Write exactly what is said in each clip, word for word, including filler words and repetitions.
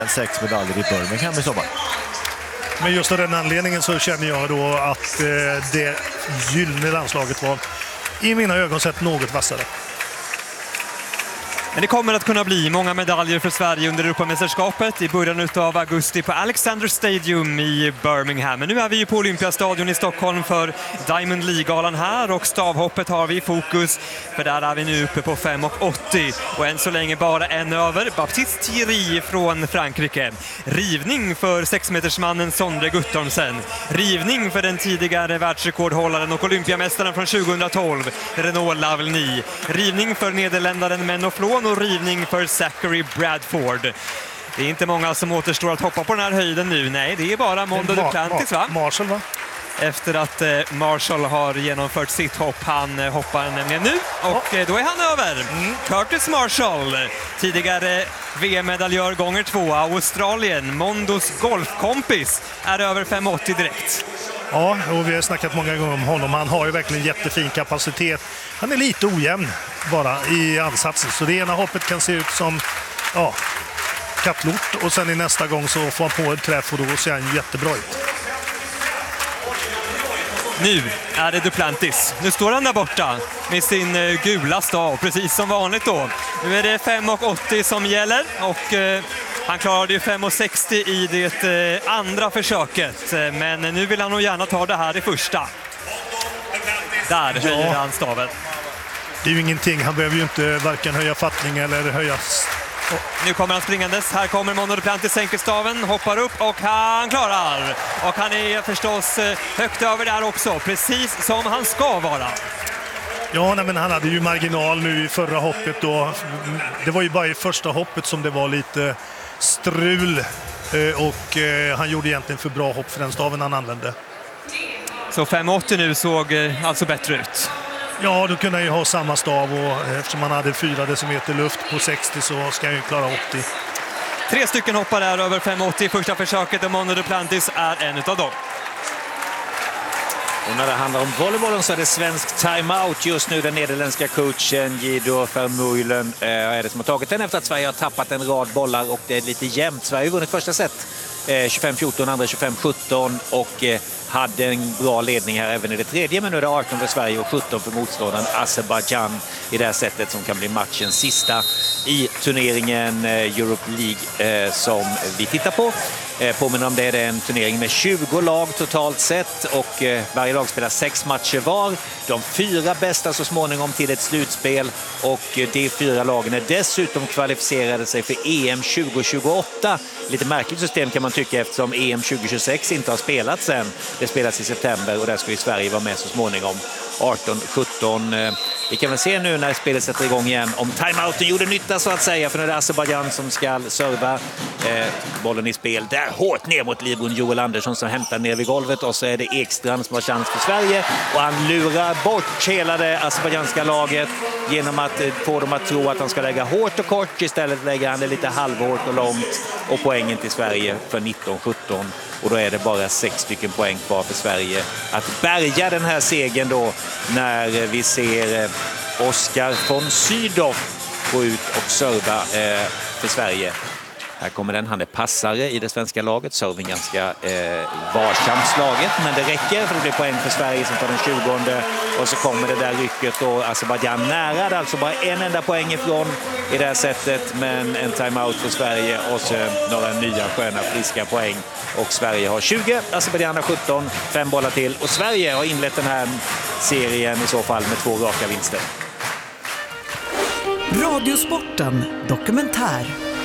sex medaljer i Birmingham i sommar. Men just av den anledningen så känner jag då att eh, det gyllene landslaget var i mina ögon sett något vassare. Men det kommer att kunna bli många medaljer för Sverige under Europamästerskapet i början av augusti på Alexander Stadium i Birmingham. Men nu är vi ju på Olympiastadion i Stockholm för Diamond League-galan här, och stavhoppet har vi i fokus, för där är vi nu uppe på fem komma åttio och än så länge bara en över. Baptiste Thierry från Frankrike. Rivning för sexmetersmannen Sondre Guttormsen. Rivning för den tidigare världsrekordhållaren och olympiamästaren från tjugohundratolv, Renaud Lavigny. Rivning för nederländaren Menno Flon och rivning för Zachary Bradford. Det är inte många som återstår att hoppa på den här höjden nu. Nej, det är bara Mondo Duplantis, va? Marshall, va? Efter att eh, Marshall har genomfört sitt hopp. Han eh, hoppar nämligen nu och eh, då är han över. Mm. Curtis Marshall, tidigare V M-medaljör gånger två, Australien, Mondos golfkompis, är över fem komma åttio direkt. Ja, och vi har snackat många gånger om honom. Han har ju verkligen jättefin kapacitet. Han är lite ojämn bara i ansatsen. Så det ena hoppet kan se ut som ja, kattlort. Och sen i nästa gång så får han på ett träff och då ser han jättebra ut. Nu är det Duplantis. Nu står han där borta med sin uh, gula stav, precis som vanligt då. Nu är det fem komma åttio som gäller och uh, han klarade ju fem komma sextio i det uh, andra försöket. Uh, men nu vill han nog gärna ta det här i första. Där höjer ja. han staven. Det är ju ingenting. Han behöver ju inte varken höja fattning eller höja... Oh. Nu kommer han springandes. Här kommer Mondo Duplantis, sänker staven, hoppar upp och han klarar. Och han är förstås högt över där också, precis som han ska vara. Ja, nej, men han hade ju marginal nu i förra hoppet då. Det var ju bara i första hoppet som det var lite strul och han gjorde egentligen för bra hopp för den staven han använde. Så fem komma åttio nu såg alltså bättre ut. Ja, då kunde han ju ha samma stav och eftersom han hade fyra decimeter luft på sextio så ska han ju klara åttio. Tre stycken hoppar där över fem komma åttio i första försöket och Mondo Duplantis är en utav dem. Och när det handlar om volleybollen så är det svensk timeout just nu. Den nederländska coachen Guido Vermeulen eh, är det som har tagit den efter att Sverige har tappat en rad bollar och det är lite jämnt. Sverige har vunnit första set eh, tjugofem fjorton, andra tjugofem sjutton och eh, hade en bra ledning här även i det tredje, men nu är det arton för Sverige och sjutton för motståndaren Azerbaijan i det här sättet som kan bli matchens sista i turneringen Europe League som vi tittar på. Påminner om det, det är en turnering med tjugo lag totalt sett och varje lag spelar sex matcher var. De fyra bästa så småningom till ett slutspel och de fyra lagen är dessutom kvalificerade sig för E M tjugo tjugoåtta. Lite märkligt system kan man tycka eftersom E M tjugo tjugosex inte har spelats än. Det spelas i september och där ska ju Sverige vara med så småningom. arton sjutton. Vi kan väl se nu när spelet sätter igång igen om timeouten gjorde nytta så att säga, för nu är det Azerbaijan som ska serva eh, bollen i spel. Där hårt ner mot Libron Joel Andersson som hämtar ner vid golvet och så är det Ekstrand som har chans för Sverige och han lurar bort hela det azerbaijanska laget genom att eh, få dem att tro att han ska lägga hårt och kort. Istället lägger han det lite halvhårt och långt och poängen till Sverige för nitton sjutton. Och då är det bara sex stycken poäng kvar för Sverige att bärga den här segern då när vi ser Oskar von Sydow gå ut och serva eh, för Sverige. Här kommer den, han är passare i det svenska laget, serven ganska eh, varsamt slaget, men det räcker för det blir poäng för Sverige som tar den tjugonde och så kommer det där rycket och Azerbaijan nära, det är alltså bara en enda poäng ifrån i det här sättet, men en timeout för Sverige och så några nya sköna friska poäng och Sverige har tjugo, Azerbaijan har sjutton, fem bollar till och Sverige har inlett den här serien i så fall med två raka vinster. Radiosporten dokumentär.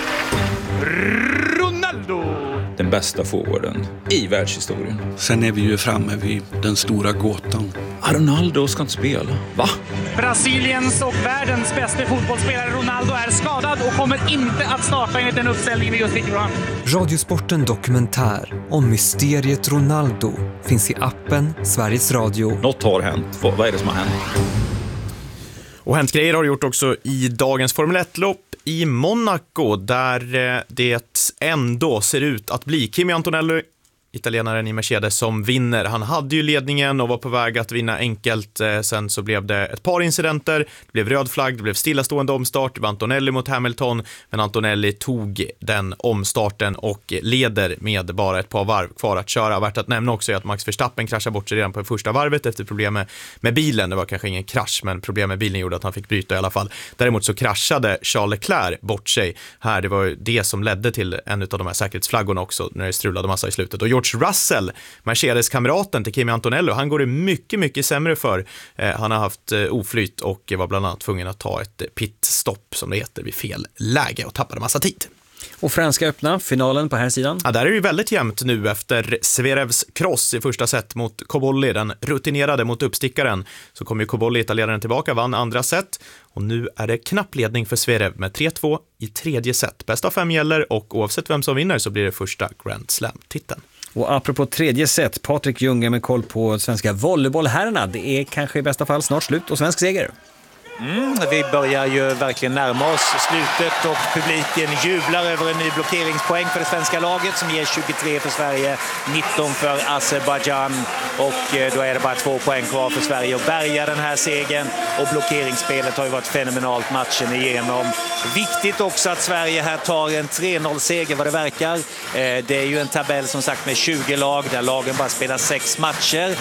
Ronaldo! Den bästa forwarden i världshistorien. Sen är vi ju framme vid den stora gåtan. Ronaldo ska inte spela. Va? Brasiliens och världens bästa fotbollsspelare Ronaldo är skadad och kommer inte att starta enligt den uppställning vi just fick fram. Radiosporten dokumentär om mysteriet Ronaldo finns i appen Sveriges Radio. Något har hänt. Vad är det som har hänt? Och hänt grejer har det gjort också i dagens Formel ett-lopp i Monaco där det ändå ser ut att bli Kimi Antonelli italienaren i Mercedes, som vinner. Han hade ju ledningen och var på väg att vinna enkelt. Sen så blev det ett par incidenter. Det blev röd flagg, det blev stillastående omstart. Det var Antonelli mot Hamilton, men Antonelli tog den omstarten och leder med bara ett par varv kvar att köra. Värt att nämna också är att Max Verstappen kraschade bort sig redan på första varvet efter problem med, med bilen. Det var kanske ingen krasch, men problem med bilen gjorde att han fick bryta i alla fall. Däremot så kraschade Charles Leclerc bort sig här. Det var det som ledde till en av de här säkerhetsflaggorna också när det strulade massa i slutet. Och George Russell, Mercedes-kamraten till Kimi Antonello, han går det mycket, mycket sämre för. Eh, han har haft eh, oflyt och var bland annat tvungen att ta ett pitstopp som det heter vid fel läge och tappade massa tid. Och Franska öppna, finalen på här sidan. Ja, där är det väldigt jämnt nu efter Zverevs kross i första set mot Cobolli, den rutinerade mot uppstickaren. Så kom ju Cobolli, italienaren, tillbaka, vann andra set. Och nu är det knapp ledning för Zverev med tre två i tredje set. Bästa av fem gäller och oavsett vem som vinner så blir det första Grand Slam-titeln. Och apropå tredje set, Patrik Ljunge med koll på svenska volleybollherrarna. Det är kanske i bästa fall snart slut och svensk seger. Mm, vi börjar ju verkligen närma oss slutet och publiken jublar över en ny blockeringspoäng för det svenska laget som ger tjugotre för Sverige, nitton för Azerbaijan, och då är det bara två poäng kvar för Sverige att bärga den här segern, och blockeringsspelet har ju varit fenomenalt matchen igenom. Viktigt också att Sverige här tar en tre noll-seger vad det verkar. Det är ju en tabell som sagt med tjugo lag där lagen bara spelar sex matcher,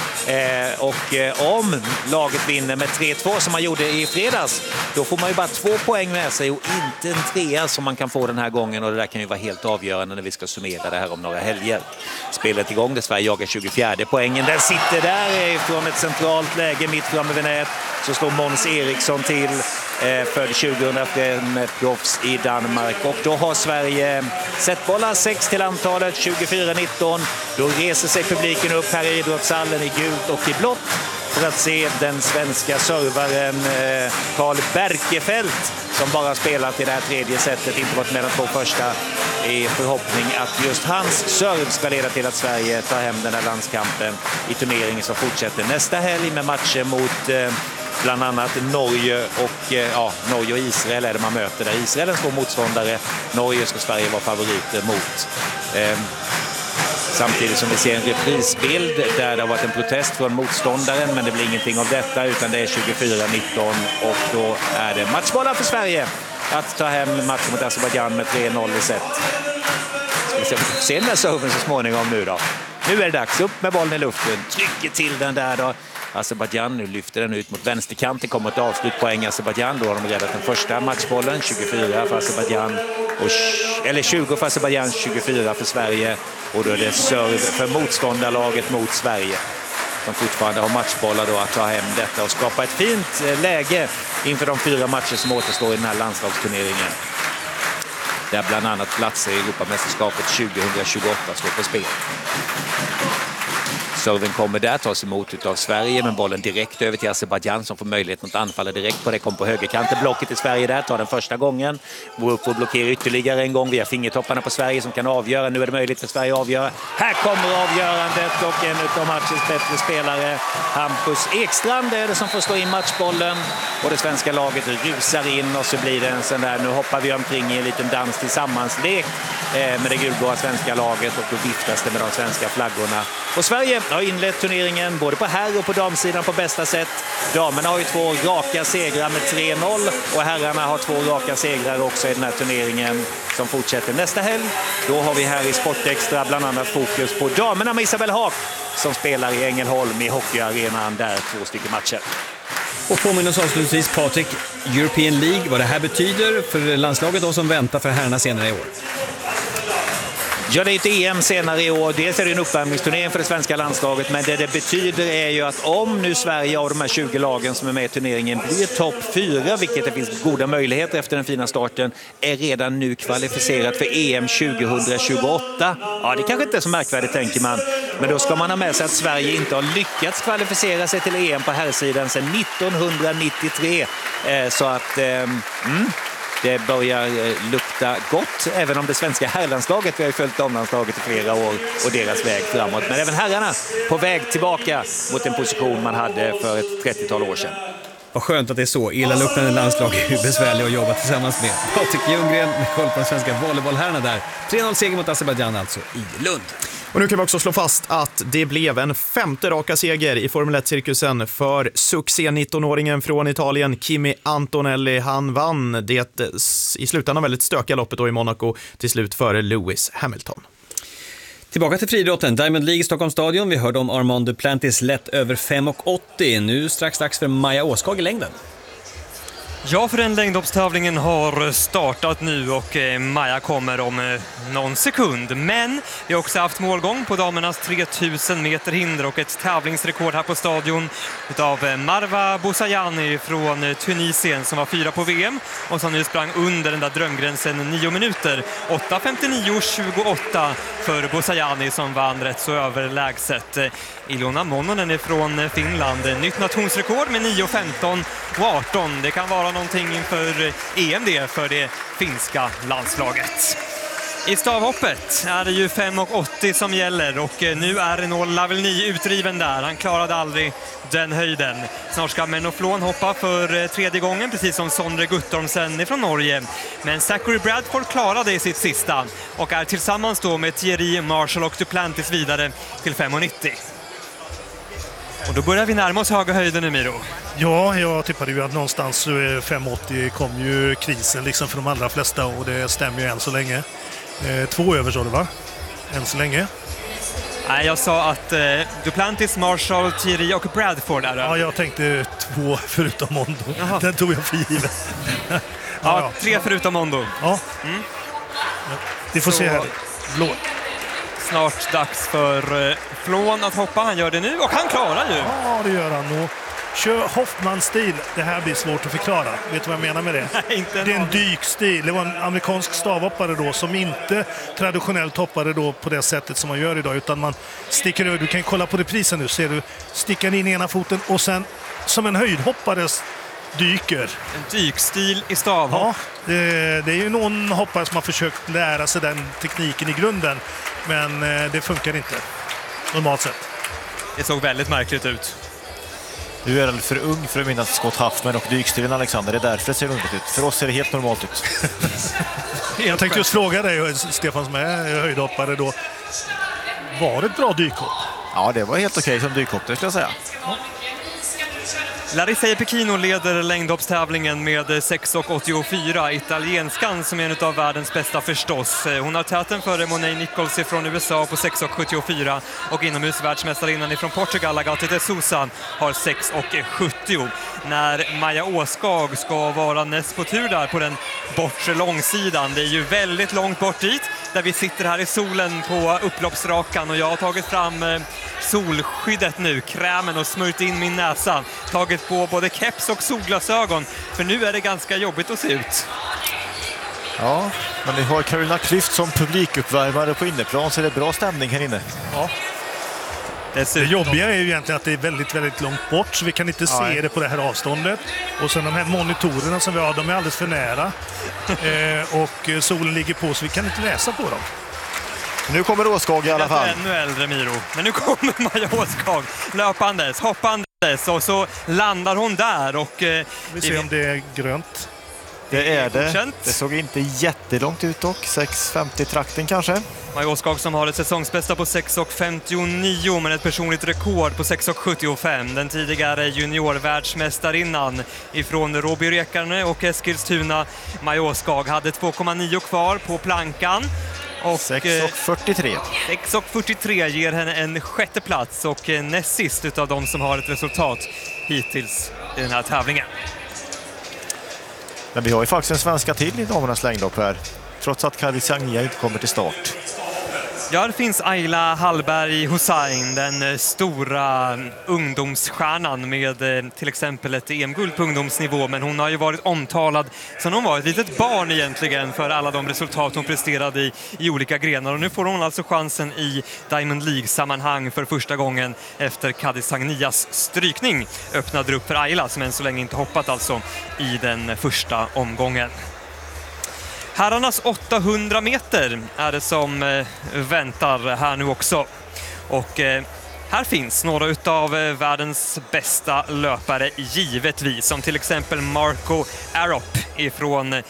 och om laget vinner med tre två som man gjorde i fredags, då får man ju bara två poäng med sig och inte en trea som man kan få den här gången, och det där kan ju vara helt avgörande när vi ska summera det här om några helger. Spelet igång där Sverige jagar tjugofjärde poängen. Den sitter där från ett centralt läge mitt framme vid nät. Så slår Måns Eriksson till för tjugohundrafem proffs i Danmark, och då har Sverige setbollar sex till antalet, tjugofyra nitton. Då reser sig publiken upp här i idrottshallen i gult och i blått för att se den svenska servaren Karl Berkefelt, som bara spelat i det här tredje setet, inte varit med de två första, i förhoppning att just hans serv ska leda till att Sverige tar hem den här landskampen i turneringen som fortsätter nästa helg med matcher mot eh, bland annat Norge och eh, ja, Norge och Israel är det man möter där. Israel är en svår motståndare, Norge ska Sverige vara favoriter mot. Eh, Samtidigt som vi ser en reprisbild där det har varit en protest från motståndaren, men det blir ingenting av detta utan det är tjugofyra nitton, och då är det matchbollar för Sverige att ta hem matchen mot Azerbaijan med tre noll i set. Ska vi se, se den här serven så småningom nu då. Nu är det dags, upp med bollen i luften, trycker till den där då. Azerbaijan, nu lyfter den ut mot vänsterkanten, kommer ett avslutpoäng Azerbaijan. Då har de räddat den första matchbollen, tjugofyra för Azerbaijan, och, eller tjugo för Azerbaijan, tjugofyra för Sverige. Och då är det serv för motståndarlaget mot Sverige, som fortfarande har matchbollar då att ta hem detta och skapa ett fint läge inför de fyra matcher som återstår i den här landslagsturneringen. Där bland annat platser i Europamästerskapet tjugohundratjugoåtta står på spel. Serven kommer där, tas emot av Sverige, men bollen direkt över till Azerbaijan som får möjligheten att anfalla direkt på det. Kom på högerkanten, blocket i Sverige där, tar den första gången. Går upp och blockerar ytterligare en gång via fingertopparna på Sverige som kan avgöra. Nu är det möjligt för Sverige att avgöra. Här kommer avgörandet, och en av matchens bättre spelare, Hampus Ekstrand, är det som får slå in matchbollen. Och det svenska laget rusar in, och så blir det en sån där, nu hoppar vi omkring i en liten dans tillsammans-lek med det gulblåa svenska laget, och då viftas det med de svenska flaggorna. Och Sverige har inlett turneringen både på herr- och på damsidan på bästa sätt. Damerna har ju två raka segrar med tre noll, och herrarna har två raka segrar också i den här turneringen som fortsätter nästa helg. Då har vi här i Sportextra bland annat fokus på damerna med Isabelle Haak som spelar i Ängelholm i hockeyarenan där, två stycken matcher. Och påminner oss avslutningsvis, Patrik, European League, vad det här betyder för landslaget och som väntar för herrarna senare i år. Ja, det är ett E M senare i år. Dels är det en uppvärmningsturnering för det svenska landslaget, men det det betyder är ju att om nu Sverige av de här tjugo lagen som är med i turneringen blir topp fyra, vilket det finns goda möjligheter efter den fina starten, är redan nu kvalificerat för E M tjugohundratjugoåtta. Ja, det kanske inte är så märkvärdigt, tänker man. Men då ska man ha med sig att Sverige inte har lyckats kvalificera sig till E M på herrsidan sedan nittonhundranittiotre. Så att... Mm, det börjar lukta gott, även om det svenska herrlandslaget, vi har ju följt damlandslaget i flera år och deras väg framåt. Men även herrarna på väg tillbaka mot en position man hade för ett trettiotal år sedan. Vad skönt att det är så. Illaluktande landslag är ju besvärliga att jobba tillsammans med. Patrik Ljunggren med koll på den svenska volleybollherrarna där. tre noll seger mot Azerbaijan alltså i Lund. Och nu kan vi också slå fast att det blev en femte raka seger i Formel ett-cirkusen för succé-nittonåringen från Italien, Kimi Antonelli. Han vann det i slutändan väldigt stökiga loppet då i Monaco, till slut före Lewis Hamilton. Tillbaka till friidrotten. Diamond League i Stockholms stadion. Vi hörde om Armand Duplantis lätt över fem komma åttio. Nu strax dags för Maja Åskag i längden. Ja, för den längdhoppstävlingen har startat nu och Maja kommer om någon sekund. Men vi har också haft målgång på damernas tre tusen meter hinder och ett tävlingsrekord här på stadion utav Marwa Boussayani från Tunisien som var fyra på V M och som nu sprang under den där drömgränsen nio minuter. åtta femtionio tjugoåtta för Boussayani som vann rätt så överlägset. Ilona Mononen är från Finland. Nytt nationsrekord med nio femton och arton. Det kan vara någonting inför E M D för det finska landslaget. I stavhoppet är det ju fem komma åttio som gäller och nu är Renaud Lavillenie utdriven där. Han klarade aldrig den höjden. Snart ska Menno Flon hoppa för tredje gången, precis som Sondre Guttormsen från Norge. Men Zachary Bradford klarade i sitt sista och är tillsammans då med Thierry Marshall och Duplantis vidare till fem komma nittio. Och då börjar vi närma oss höga höjden nu, Miro. Ja, jag tippade ju att någonstans fem komma åttio kom ju krisen liksom för de allra flesta och det stämmer ju än så länge. Eh, två över så det va? Än så länge. Nej, jag sa att eh, Duplantis, Marshall, Thierry och Bradford är det. Ja, jag tänkte två förutom Mondo. Jaha. Den tog jag för givet. ja, ja, tre förutom Mondo. Ja. Mm. Vi får så se här. Blå. Snart dags för eh, Flon att hoppa. Han gör det nu och han klarar ju. Ja, det gör han nog. Kör Hoffman-stil. Det här blir svårt att förklara. Vet du vad jag menar med det? Nej, inte det är en dykstil. Det var en amerikansk stavhoppare då som inte traditionellt hoppade då på det sättet som man gör idag, utan man sticker över. Du kan kolla på reprisen nu. Ser du? Sticker in ena foten och sen som en höjdhoppare dyker. En dykstil i stavhopp. Ja, det, det är ju någon hoppare som har försökt lära sig den tekniken i grunden, men det funkar inte normalt sett. Det såg väldigt märkligt ut. Du är för ung för att minnas Scott Huffman och dykstilen, Alexander. Det är därför det ser ungefär ut. För oss ser det helt normalt ut. Jag tänkte just fråga dig, Stefan, som är höjdhoppare då. Var det ett bra dykhopp? Ja, det var helt okej som dykhopp, det skulle jag säga. Ja. Larissa Pechino leder längdhoppstävlingen med sex komma åttiofyra. Italienskan som är en av världens bästa förstås. Hon har täten före Monet Nichols från U S A på sex komma sjuttiofyra och inomhusvärldsmästarinnan från Portugal, Agathe de Sousa, har sex komma sjuttio. När Maja Åskag ska vara näst på tur där på den bortre långsidan. Det är ju väldigt långt bort dit där vi sitter här i solen på upploppsrakan och jag har tagit fram solskyddet nu, krämen, och smörjt in min näsa. Tagit på både keps och solglasögon, för nu är det ganska jobbigt att se ut. Ja, men vi har Carolina Klüft som publikuppvärmare på inneplan, så det är bra stämning här inne. Ja. Det jobbiga är ju egentligen att det är väldigt, väldigt långt bort, så vi kan inte se det på det här avståndet. Och sen de här monitorerna som vi har, de är alldeles för nära. eh, och solen ligger på, så vi kan inte läsa på dem. Nu kommer Åskag i alla fall. Ännu äldre, Miro. Men nu kommer Maja Åskag löpandes, hoppandes, och så landar hon där. Och, eh, vi ser om det är grönt. Det är det. Det såg inte jättelångt ut dock. sex femtio-trakten kanske. Maja Åskag som har ett säsongsbästa på sex komma femtionio, men ett personligt rekord på sex komma sjuttiofem. Den tidigare juniorvärldsmästarinnan ifrån Råby Rekarne och Eskilstuna, Maja Åskag, hade två komma nio kvar på plankan. sex komma fyrtiotre. sex komma fyrtiotre ger henne en sjätte plats och näst sist utav de som har ett resultat hittills i den här tävlingen. Men vi har ju faktiskt en svenska till i damernas längdhopp här, trots att Kadisania inte kommer till start. Ja, det finns Ayla Hallberg Hussein, den stora ungdomsstjärnan med till exempel ett E M-guld på ungdomsnivå, men hon har ju varit omtalad som hon var ett litet barn egentligen för alla de resultat hon presterade i, i olika grenar, och nu får hon alltså chansen i Diamond League-sammanhang för första gången efter Kadisanias strykning. Öppnade upp för Ayla som än så länge inte hoppat alltså i den första omgången. Herrarnas åttahundra meter är det som eh, väntar här nu också. Och eh, här finns några av eh, världens bästa löpare givetvis, som till exempel Marco Arop ifrån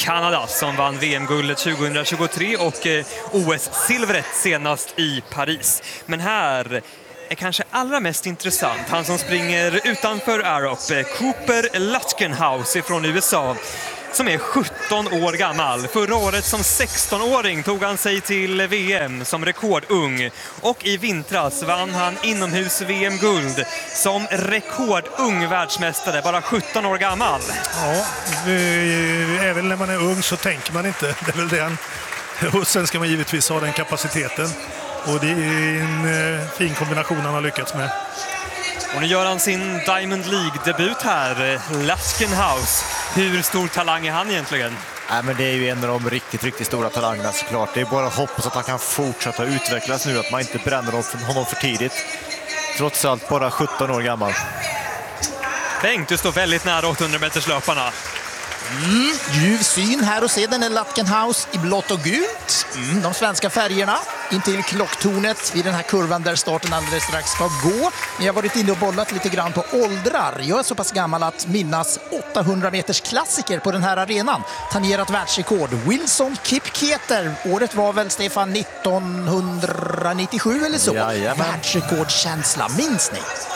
Kanada som vann V M-guldet tjugohundratjugotre och eh, O S-silvret senast i Paris. Men här är kanske allra mest intressant han som springer utanför Arup, Cooper Lutkenhouse från U S A, som är sjutton år gammal. Förra året som sexton-åring tog han sig till V M som rekordung. Och i vintras vann han inomhus-V M-guld som rekordung världsmästare, bara sjutton år gammal. Ja, även när man är ung så tänker man inte. Det är väl den. Och sen ska man givetvis ha den kapaciteten. Och det är en fin kombination han har lyckats med. Och nu gör han sin Diamond League-debut här, Lutkenhouse. Hur stor talang är han egentligen? Nej, men det är ju en av de riktigt, riktigt stora talangerna såklart. Det är bara att hoppas att han kan fortsätta utvecklas nu, att man inte bränner honom för tidigt. Trots allt bara sjutton år gammal. Bengt, du står väldigt nära åttahundra meters löparna. Mm, ljuv syn här och se den är Lutkenhouse i blått och gult. Mm, de svenska färgerna in till klocktornet vid den här kurvan där starten alldeles strax ska gå. Men jag har varit inne och bollat lite grann på åldrar. Jag är så pass gammal att minnas åttahundra meters klassiker på den här arenan. Tangerat världsrekord. Wilson Kipketer. Året var väl Stefan nittonhundranittiosju eller så. Jajamän. Världsrekordkänsla, minns ni?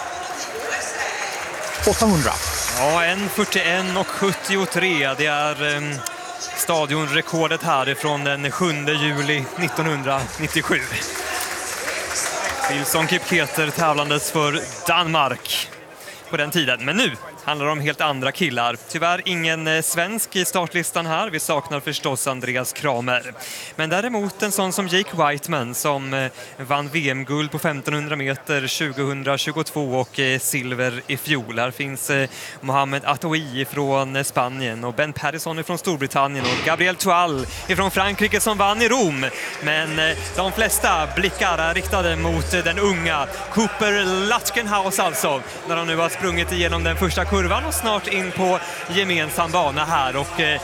åttahundra. Ja, en fyrtioen och sjuttiotre. Det är eh, stadionrekordet härifrån den sjunde juli nittonhundranittiosju. Wilson Kipketer tävlandes för Danmark på den tiden. Men nu handlar det om helt andra killar. Tyvärr ingen eh, svensk i startlistan här. Vi saknar förstås Andreas Kramer. Men däremot en sån som Jake Whiteman som eh, vann V M-guld på femtonhundra meter tjugohundratjugotvå och eh, silver i fjol. Här finns eh, Mohamed Atoui från eh, Spanien och Ben Paddison från Storbritannien och Gabriel Toal från Frankrike som vann i Rom. Men eh, de flesta blickar är riktade mot eh, den unga Cooper Lutkenhouse alltså. När han nu har sprungit igenom den första kurvan och snart in på gemensam bana här och eh,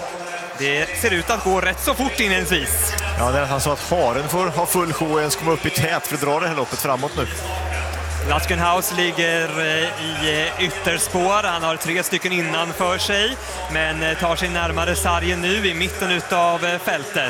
det ser ut att gå rätt så fort inledningsvis. Ja, det är nästan så att haren får ha full sjå och ens komma upp i tät för att dra det här loppet framåt nu. Lutkenhouse ligger i ytterspår. Han har tre stycken innan för sig, men tar sig närmare sargen nu i mitten av fältet.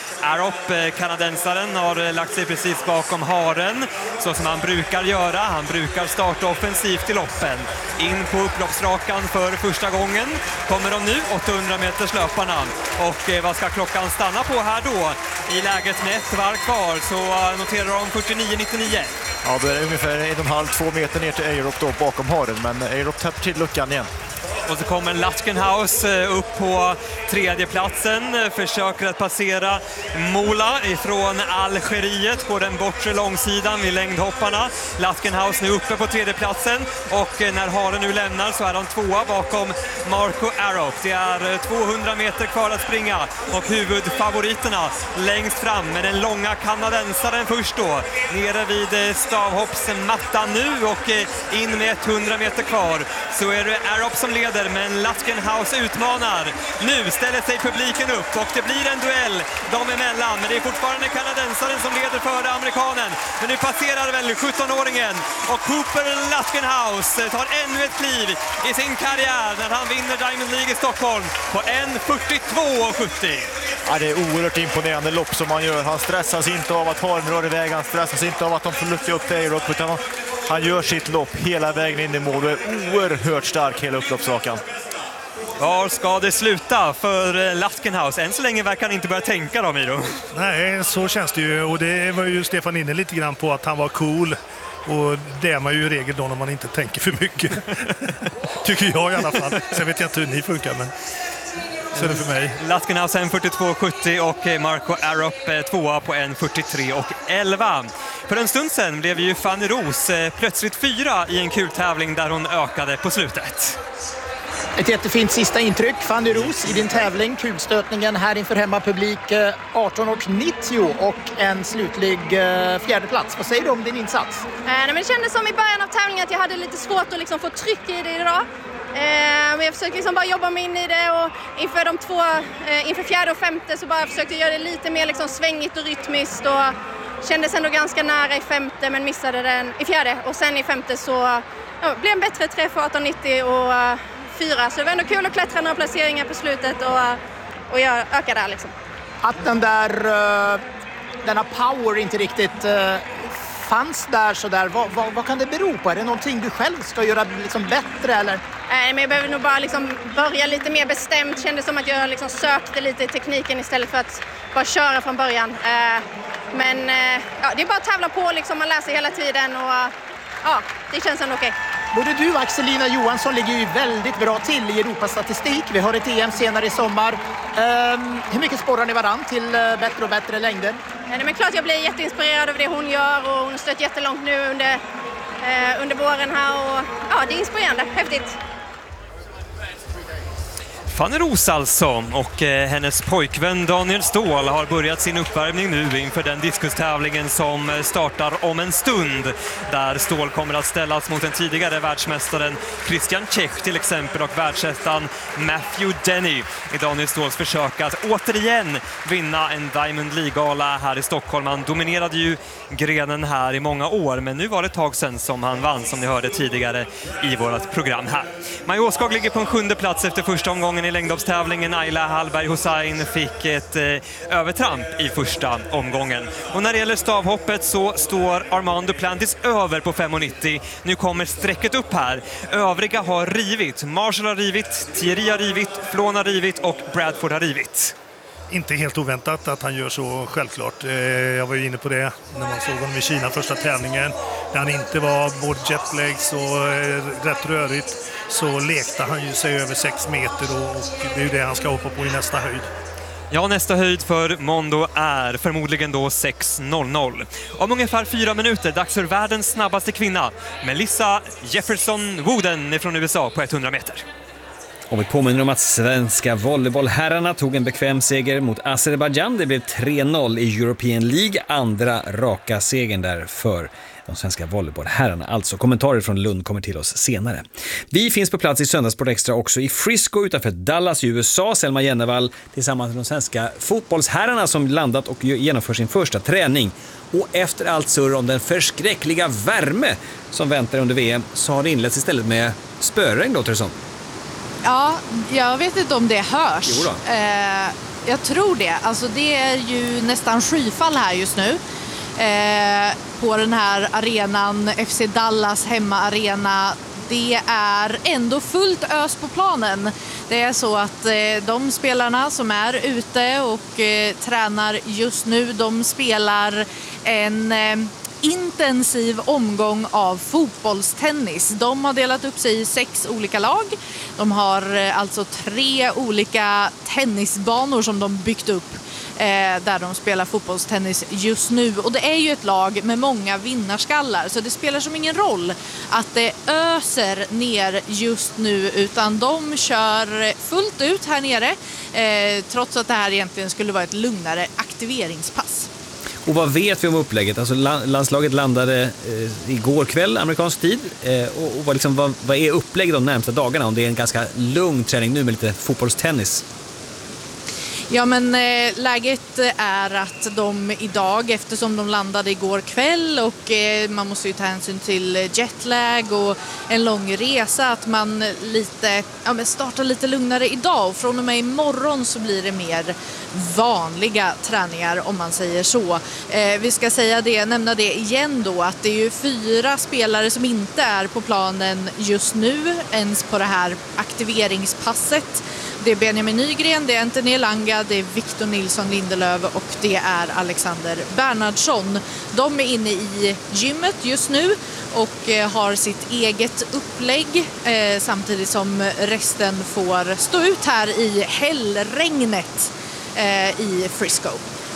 Arup, kanadensaren, har lagt sig precis bakom haren, så som han brukar göra. Han brukar starta offensivt i loppen. In på upploppsrakan för första gången kommer de nu, åttahundra meters löparna. Och vad ska klockan stanna på här då? I läget med ett varv kvar så noterar de fyrtionio nittionio. Ja, då är det ungefär en och en halv, två meter ner till Arup då bakom haren, men Arup täpper till luckan igen. Och så kommer Lutkenhouse upp på tredje platsen, försöker att passera Mola ifrån Algeriet på den bortre långsidan vid längdhopparna. Lutkenhouse nu uppe på tredje platsen och när haren nu lämnar så är de tvåa bakom Marco Arup. Det är tvåhundra meter kvar att springa och huvudfavoriterna längst fram med den långa kanadensaren först då. Nere vid stavhoppsmattan nu och in med hundra meter kvar så är det Arup som leder. Men Lutkenhouse utmanar. Nu ställer sig publiken upp och det blir en duell dem emellan. Men det är fortfarande kanadensaren som leder före amerikanen. Men nu passerar väl sjutton-åringen och Cooper Lutkenhouse tar ännu ett kliv i sin karriär när han vinner Diamond League i Stockholm på en fyrtiotvå sjuttio. Ja, det är oerhört imponerande lopp som han gör. Han stressas inte av att haren drar iväg. Han stressas inte av att de får lucka upp till Arup, utan han, han gör sitt lopp hela vägen in i mål och är oerhört stark hela upploppsrakan. Var ska det sluta för Lutkenhouse? Än så länge verkar han inte börja tänka dem i då. Nej, så känns det ju. Och det var ju Stefan inne lite grann på att han var cool. Och det är man ju i regel då när man inte tänker för mycket. Tycker jag i alla fall. Sen vet jag inte hur ni funkar, men så är det för mig. Lutkenhouse en fyrtiotvå sjuttio och Marco Arup tvåa på en fyrtiotre och elva. För en stund sedan blev ju Fanny Roos plötsligt fyra i en kul tävling där hon ökade på slutet. Ett jättefint sista intryck, Fanny Roos, i din tävling. Kulstötningen här inför hemmapublik arton och nittio och en slutlig fjärde plats. Vad säger du om din insats? Eh, men det kändes som i början av tävlingen att jag hade lite svårt att liksom få tryck i det idag. Eh, men jag försökte liksom bara jobba mig in i det och inför de två, eh, inför fjärde och femte så bara försökte jag göra det lite mer liksom svängigt och rytmiskt och kändes ändå ganska nära i femte men missade den i fjärde. Och sen i femte så ja, blev en bättre träff för arton nittio och uh, fyra. Så det var ändå kul att klättra några placeringar på slutet och uh, och jag ökar där liksom. Att den där uh, denna power inte riktigt uh, fanns där så där, vad, vad, vad kan det bero på? Är det någonting du själv ska göra liksom bättre eller? Nej, men jag behöver nog bara liksom börja lite mer bestämt. Kändes som att jag liksom sökte lite i tekniken istället för att bara köra från början. Uh, men uh, ja, det är bara att tävla på liksom, man läser hela tiden och uh, ja, det känns ändå okej. Både du och Axelina Johansson ligger ju väldigt bra till i Europastatistik. Vi har ett E M senare i sommar. Um, hur mycket sporrar ni varann till uh, bättre och bättre längder? Ja, men klart jag blir jätteinspirerad av det hon gör och hon har stött jättelångt nu under, eh, under våren här. Och, ja, det är inspirerande, häftigt. Fanny Roos alltså, och eh, hennes pojkvän Daniel Ståhl har börjat sin uppvärmning nu inför den diskustävlingen som startar om en stund. Där Ståhl kommer att ställas mot den tidigare världsmästaren Christian Czech till exempel och världsettan Matthew Denny i Daniel Ståhls försök att återigen vinna en Diamond League-gala här i Stockholm. Han dominerade ju grenen här i många år, men nu var det ett tag sedan som han vann, som ni hörde tidigare i vårt program här. Maja Åskog ligger på en sjunde plats efter första omgången i längdhoppstävlingen. Ayla Hallberg Hussein fick ett eh, övertramp i första omgången. Och när det gäller stavhoppet så står Armand Duplantis över på fem nittio. Nu kommer strecket upp här. Övriga har rivit. Marshall har rivit, Thierry har rivit, Flon har rivit och Bradford har rivit. Inte helt oväntat att han gör så, självklart. Jag var ju inne på det när man såg honom i Kina första tävlingen. Där han inte var både jetlags och rätt rörigt, så lekte han ju sig över sex meter och det är ju det han ska hoppa på i nästa höjd. Ja, nästa höjd för Mondo är förmodligen då sex noll noll. Om ungefär fyra minuter, dags för världens snabbaste kvinna, Melissa Jefferson Wooden från U S A på hundra meter. Och vi påminner om att svenska volleybollherrarna tog en bekväm seger mot Azerbaijan. Det blev tre noll i European League, andra raka segern där för de svenska volleybollherrarna. Alltså kommentarer från Lund kommer till oss senare. Vi finns på plats i Söndagssport Extra också i Frisco utanför Dallas i U S A. Selma Jennevall tillsammans med de svenska fotbollsherrarna som landat och genomför sin första träning. Och efter allt surr om den förskräckliga värme som väntar under V M så har det inletts istället med spöregn då, Tresson. Ja, jag vet inte om det hörs. Jo då. Eh, jag tror det. Alltså det är ju nästan skyfall här just nu. Eh, på den här arenan, F C Dallas hemmaarena. Det är ändå fullt ös på planen. Det är så att eh, de spelarna som är ute och eh, tränar just nu, de spelar en eh, intensiv omgång av fotbollstennis. De har delat upp sig i sex olika lag. De har eh, alltså tre olika tennisbanor som de byggt upp eh, där de spelar fotbollstennis just nu. Och det är ju ett lag med många vinnarskallar, så det spelar som ingen roll att det öser ner just nu, utan de kör fullt ut här nere eh, trots att det här egentligen skulle vara ett lugnare aktiveringspass. Och vad vet vi om upplägget? Alltså landslaget landade eh, igår kväll, amerikansk tid. Eh, och och vad, liksom, vad, vad är upplägget de närmsta dagarna? Om det är en ganska lugn träning nu med lite fotbollstennis. Ja, men eh, läget är att de idag, eftersom de landade igår kväll och eh, man måste ju ta hänsyn till jetlag och en lång resa, att man lite, ja, men startar lite lugnare idag. Och från och med imorgon så blir det mer vanliga träningar, om man säger så. Eh, vi ska säga det, nämna det igen då, att det är ju fyra spelare som inte är på planen just nu, ens på det här aktiveringspasset. Det är Benjamin Nygren, det är Anthony Elanga, det är Victor Nilsson Lindelöf och det är Alexander Bernhardsson. De är inne i gymmet just nu och eh, har sitt eget upplägg eh, samtidigt som resten får stå ut här i hällregnet eh, i Frisco.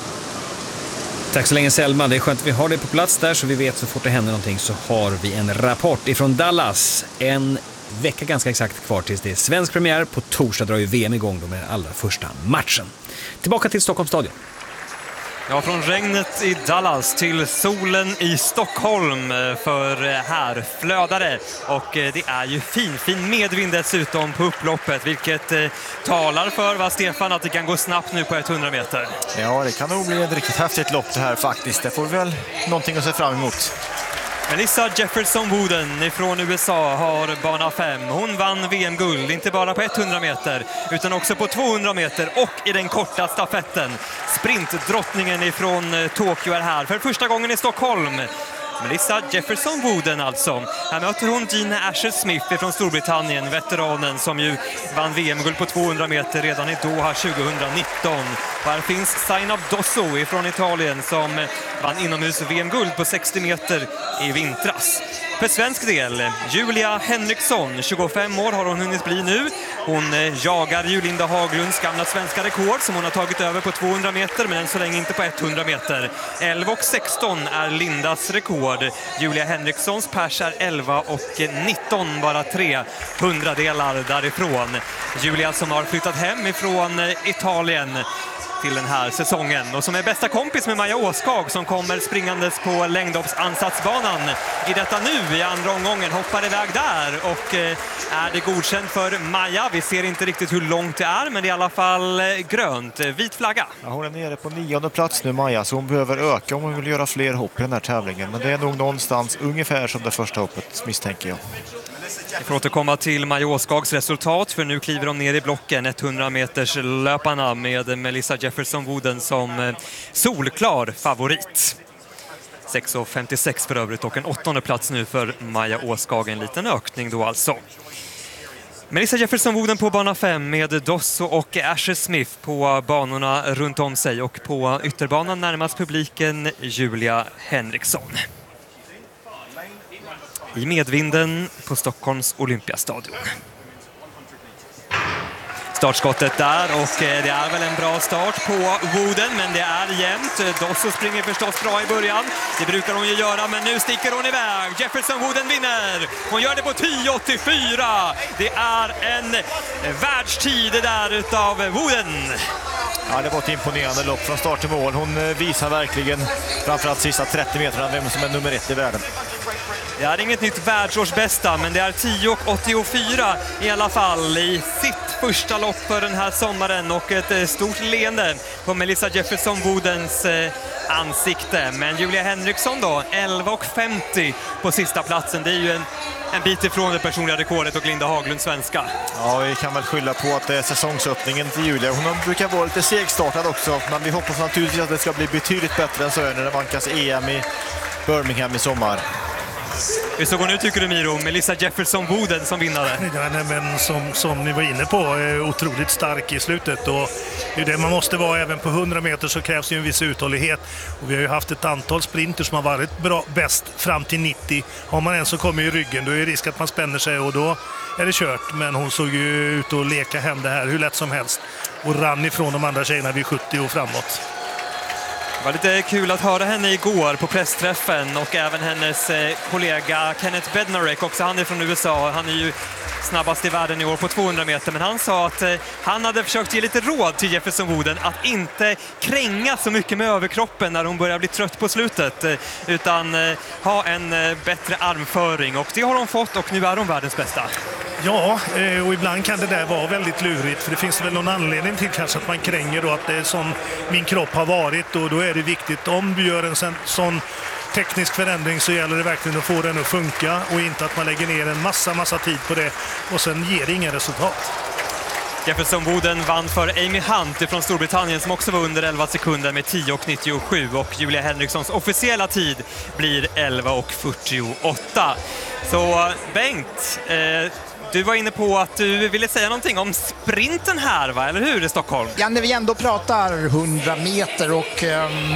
Tack så länge Selma, det är skönt att vi har det på plats där så vi vet så fort det händer någonting så har vi en rapport ifrån Dallas. En vecka ganska exakt kvar tills det är svensk premiär. På torsdag drar ju V M igång då med den allra första matchen. Tillbaka till Stockholms stadion. Ja, från regnet i Dallas till solen i Stockholm, för här flödare. Och det är ju fin, fin medvind dessutom på upploppet, vilket eh, talar för, vad Stefan, att det kan gå snabbt nu på hundra meter. Ja, det kan nog bli ett riktigt häftigt lopp det här faktiskt. Det får vi väl någonting att se fram emot. Melissa Jefferson-Wooden från U S A har bana fem. Hon vann V M-guld, inte bara på hundra meter utan också på tvåhundra meter och i den korta stafetten. Sprintdrottningen ifrån Tokyo är här för första gången i Stockholm. Melissa Jefferson-Wooden alltså. Här möter hon Gina Asher-Smith från Storbritannien, veteranen som ju vann V M-guld på tvåhundra meter redan i Doha tjugohundranitton. Och här finns Zainab Dosso från Italien som vann inomhus V M-guld på sextio meter i vintras. För svensk del, Julia Henriksson, tjugofem år har hon hunnit bli nu. Hon jagar ju Linda Haglunds gamla svenska rekord som hon har tagit över på tvåhundra meter, men än så länge inte på hundra meter. elva och sexton är Lindas rekord. Julia Henrikssons pers är elva och nitton, bara tre hundradelar därifrån. Julia som har flyttat hem ifrån Italien till den här säsongen och som är bästa kompis med Maja Åskag som kommer springandes på längdhoppsansatsbanan i detta nu i andra omgången, hoppar iväg där och är det godkänt för Maja. Vi ser inte riktigt hur långt det är, men det är i alla fall grönt, vit flagga. Ja, hon är nere på nionde plats nu, Maja, så hon behöver öka om hon vill göra fler hopp i den här tävlingen, men det är nog någonstans ungefär som det första hoppet, misstänker jag. Vi får återkomma till Maja Åskags resultat, för nu kliver de ner i blocken hundra meters löparna med Melissa Jefferson-Wooden som solklar favorit. sex femtiosex för övrigt och en åttonde plats nu för Maja Åskag, en liten ökning då alltså. Melissa Jefferson-Wooden på bana fem med Dosso och Asher-Smith på banorna runt om sig, och på ytterbanan närmast publiken Julia Henriksson. I medvinden på Stockholms Olympiastadion. Startskottet där, och det är väl en bra start på Wooden, men det är jämnt. Dosso springer förstås bra i början. Det brukar hon ju göra, men nu sticker hon iväg. Jefferson-Wooden vinner. Hon gör det på tio åttiofyra. Det är en världstid där utav Wooden. Ja, det var ett imponerande lopp från start till mål. Hon visar verkligen, framförallt sista trettio meterna, vem som är nummer ett i världen. Det är inget nytt världsårsbästa, men det är tio åttiofyra i alla fall i sitt första lopp för den här sommaren, och ett stort leende på Melissa Jefferson-Woodens ansikte. Men Julia Henriksson då, elva femtio på sista platsen. Det är ju en, en bit ifrån det personliga rekordet och Linda Haglunds svenska. Ja, vi kan väl skylla på att det är säsongsöppningen till Julia. Hon brukar vara lite segstartad också, men vi hoppas naturligtvis att det ska bli betydligt bättre än så när det vankas E M i Birmingham i sommar. Hur såg hon ut, tycker du, Miro? Melissa Jefferson-Wooden som vinnare. Ja, nej, men som, som ni var inne på, är otroligt stark i slutet. Och det är det man måste vara. Även på hundra meter så krävs ju en viss uthållighet. Och vi har ju haft ett antal sprinter som har varit bra, bäst fram till nittio. Har man en som kommer i ryggen, då är det risk att man spänner sig och då är det kört. Men hon såg ju ut att leka hem det här hur lätt som helst. Och rann ifrån de andra tjejerna vid sjuttio och framåt. Det var lite kul att höra henne igår på pressträffen, och även hennes kollega Kenneth Bednarek, också han är från U S A. Han är ju snabbast i världen i år på tvåhundra meter, men han sa att han hade försökt ge lite råd till Jefferson-Wooden att inte kränga så mycket med överkroppen när hon börjar bli trött på slutet, utan ha en bättre armföring, och det har hon fått, och nu är hon världens bästa. Ja, och ibland kan det där vara väldigt lurigt, för det finns väl någon anledning till kanske att man kränger då, att det är som min kropp har varit, och då är det viktigt om du gör en sån teknisk förändring så gäller det verkligen att få den att funka och inte att man lägger ner en massa massa tid på det och sen ger det ingen resultat. Jefferson-Wooden vann för Amy Hunt från Storbritannien som också var under elva sekunder med tio nittiosju, och Julia Henrikssons officiella tid blir elva fyrtioåtta. Så Bengt, eh, du var inne på att du ville säga någonting om sprinten här, va? Eller hur, i Stockholm? Ja, när vi ändå pratar hundra meter och um,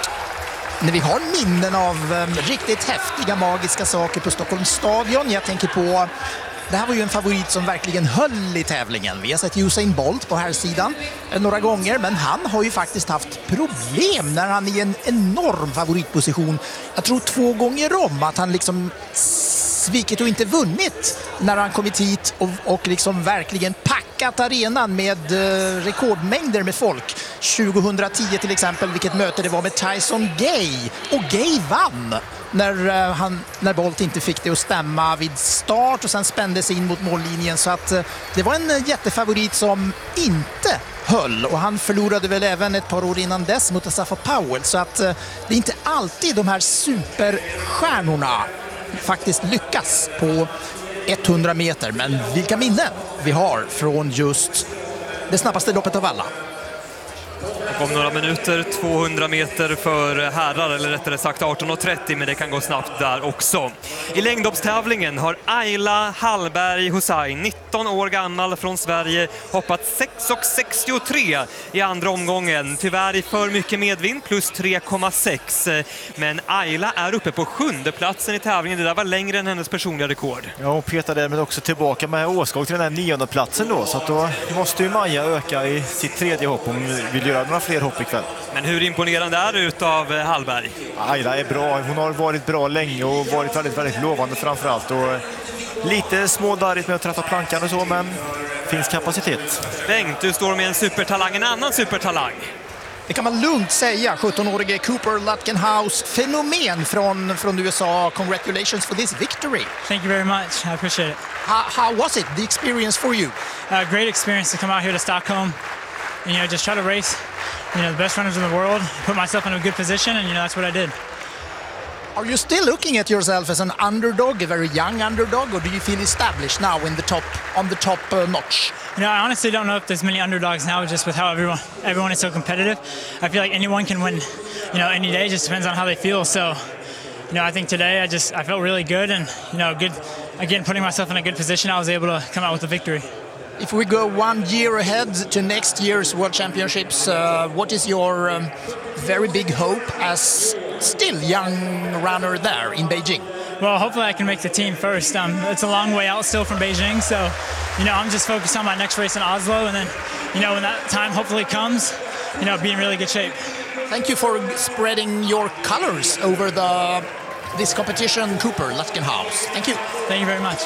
när vi har minnen av um, riktigt häftiga, magiska saker på Stockholms stadion. Jag tänker på, det här var ju en favorit som verkligen höll i tävlingen. Vi har sett Usain Bolt på här sidan några gånger, men han har ju faktiskt haft problem när han är i en enorm favoritposition. Jag tror två gånger om att han liksom svikit och inte vunnit när han kommit hit och, och liksom verkligen packat arenan med eh, rekordmängder med folk. tjugohundratio till exempel, vilket möte det var med Tyson Gay. Och Gay vann när, eh, han, när Bolt inte fick det att stämma vid start och sen spände sig in mot mållinjen. Så att eh, det var en eh, jättefavorit som inte höll, och han förlorade väl även ett par år innan dess mot Asafa Powell. Så att eh, det är inte alltid de här superstjärnorna faktiskt lyckas på hundra meter. Men vilka minnen vi har från just det snabbaste loppet av alla. Och om några minuter tvåhundra meter för herrar, eller rättare sagt arton trettio, men det kan gå snabbt där också. I längdhoppstävlingen har Ayla Hallberg Hussein, nitton år gammal från Sverige, hoppat sex sextiotre i andra omgången. Tyvärr i för mycket medvind, plus tre komma sex. Men Ayla är uppe på sjunde platsen i tävlingen. Det där var längre än hennes personliga rekord. Ja, hon petade därmed också tillbaka med Åskog till den här nionde platsen då. Så att då måste ju Maja öka i sitt tredje hopp om hon vill göra några fler hopp ikväll. Men hur imponerande är det utav Hallberg? Ayla är bra. Hon har varit bra länge och varit väldigt, väldigt lovande framförallt. Och lite smådarrigt med att träffa plankan och så, men finns kapacitet. Bengt, du står med en supertalang, en annan supertalang. Det kan man lugnt säga. sjuttonårige Cooper Lutkenhouse, fenomen från, från U S A. Congratulations for this victory. Thank you very much. I appreciate it. How, how was it, the experience for you? A great experience to come out here to Stockholm and, you know, just try to race, you know, the best runners in the world, put myself in a good position, and, you know, that's what I did. Are you still looking at yourself as an underdog, a very young underdog, or do you feel established now in the top, on the top uh, notch? You know, I honestly don't know if there's many underdogs now, just with how everyone everyone is so competitive. I feel like anyone can win, you know, any day. It just depends on how they feel. So, you know, I think today I just I felt really good, and, you know, good again, putting myself in a good position. I was able to come out with a victory. If we go one year ahead to next year's World Championships, uh, what is your um, very big hope as still young runner there in Beijing? Well, hopefully I can make the team first. Um, it's a long way out still from Beijing, so, you know, I'm just focused on my next race in Oslo, and then, you know, when that time hopefully comes, you know, be in really good shape. Thank you for spreading your colors over the this competition, Cooper Lutkenhouse. Thank you. Thank you very much.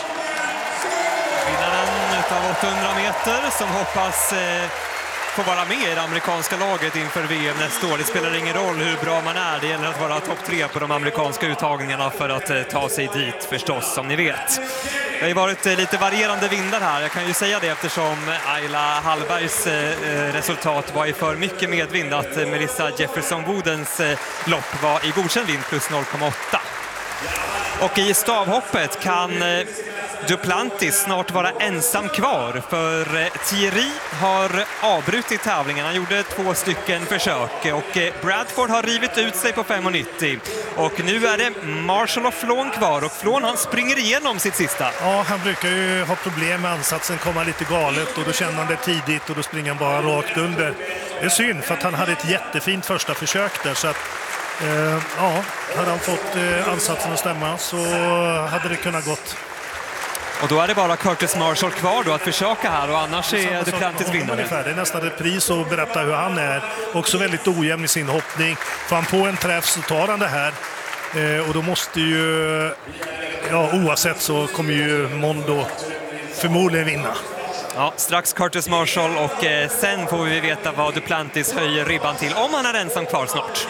Vinnaren utav åttahundra meter som hoppas eh, få vara med i det amerikanska laget inför V M nästa år. Det spelar ingen roll hur bra man är. Det gäller att vara topp tre på de amerikanska uttagningarna för att eh, ta sig dit förstås, som ni vet. Det har ju varit eh, lite varierande vindar här. Jag kan ju säga det eftersom Ayla Hallbergs eh, resultat var i för mycket medvind, att eh, Melissa Jefferson-Woodens eh, lopp var i godkänd vind plus noll komma åtta. Och i stavhoppet kan eh, Duplantis snart vara ensam kvar, för Thierry har avbrutit tävlingen. Han gjorde två stycken försök och Bradford har rivit ut sig på fem nittio. Och nu är det Marshall och Flon kvar, och Flon han springer igenom sitt sista. Ja, han brukar ju ha problem med ansatsen, komma lite galet, och då känner han det tidigt och då springer han bara rakt under. Det är synd, för att han hade ett jättefint första försök där, så att eh, ja, hade han fått eh, ansatsen att stämma så hade det kunnat gått. Och då är det bara Curtis Marshall kvar då att försöka här, och annars är Duplantis vinnare. Det är nästan ett pris att berätta hur han är. Också väldigt ojämn i sin hoppning. Får han på en träff så tar han det här. Eh, och då måste ju, ja, oavsett så kommer ju Mondo förmodligen vinna. Ja, strax Curtis Marshall, och eh, sen får vi veta vad Duplantis höjer ribban till, om han är ensam kvar snart.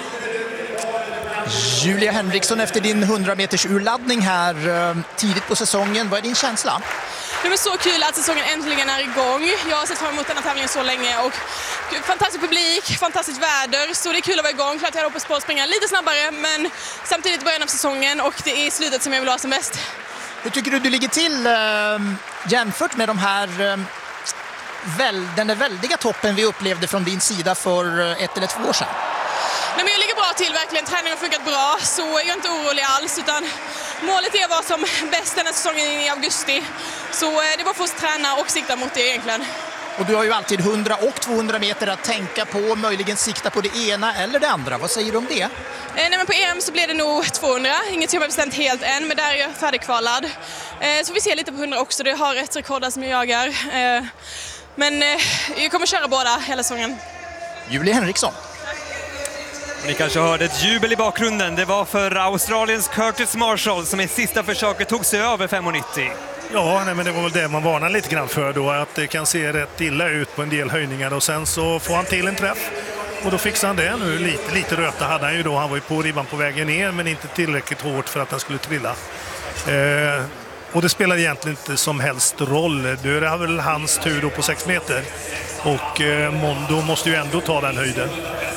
Julia Henriksson, efter din hundra meters urladdning här tidigt på säsongen, vad är din känsla? Det är så kul att säsongen äntligen är igång. Jag har sett fram emot den här tävlingen så länge, och fantastisk publik, fantastiskt väder, så det är kul att vara igång. Klart jag hoppas på att springa lite snabbare, men samtidigt början av säsongen, och det är i slutet som jag vill ha som bäst. Hur tycker du du ligger till äh, jämfört med de här äh, väl, den där väldiga toppen vi upplevde från din sida för ett eller två år sedan? Nej, men jag ligger bra till, verkligen. Träningen har funkat bra, så jag är inte orolig alls, utan målet är att vara som bäst den här säsongen i augusti. Så det var för oss träna och sikta mot det egentligen. Och du har ju alltid hundra och tvåhundra meter att tänka på, möjligen sikta på det ena eller det andra. Vad säger du om det? Eh, nej, men på E M så blir det nog tvåhundra, inget som jag har bestämt helt än, men där är jag färdigkvalad. Eh, så vi ser lite på hundra också, det har ett rekord där som jag jagar. Eh, men eh, jag kommer köra båda hela säsongen. Julia Henriksson. Ni kanske hörde ett jubel i bakgrunden. Det var för Australiens Curtis Marshall som i sista försöket tog sig över fem nittio. Ja, nej, men det var väl det man varnar lite grann för då, att det kan se rätt illa ut på en del höjningar, och sen så får han till en träff och då fixar han det nu. Lite, lite röta hade han ju då, han var ju på ribban på vägen ner, men inte tillräckligt hårt för att den skulle trilla. Eh, och det spelar egentligen inte som helst roll. Nu är det väl hans tur då på sex meter, och eh, Mondo måste ju ändå ta den höjden.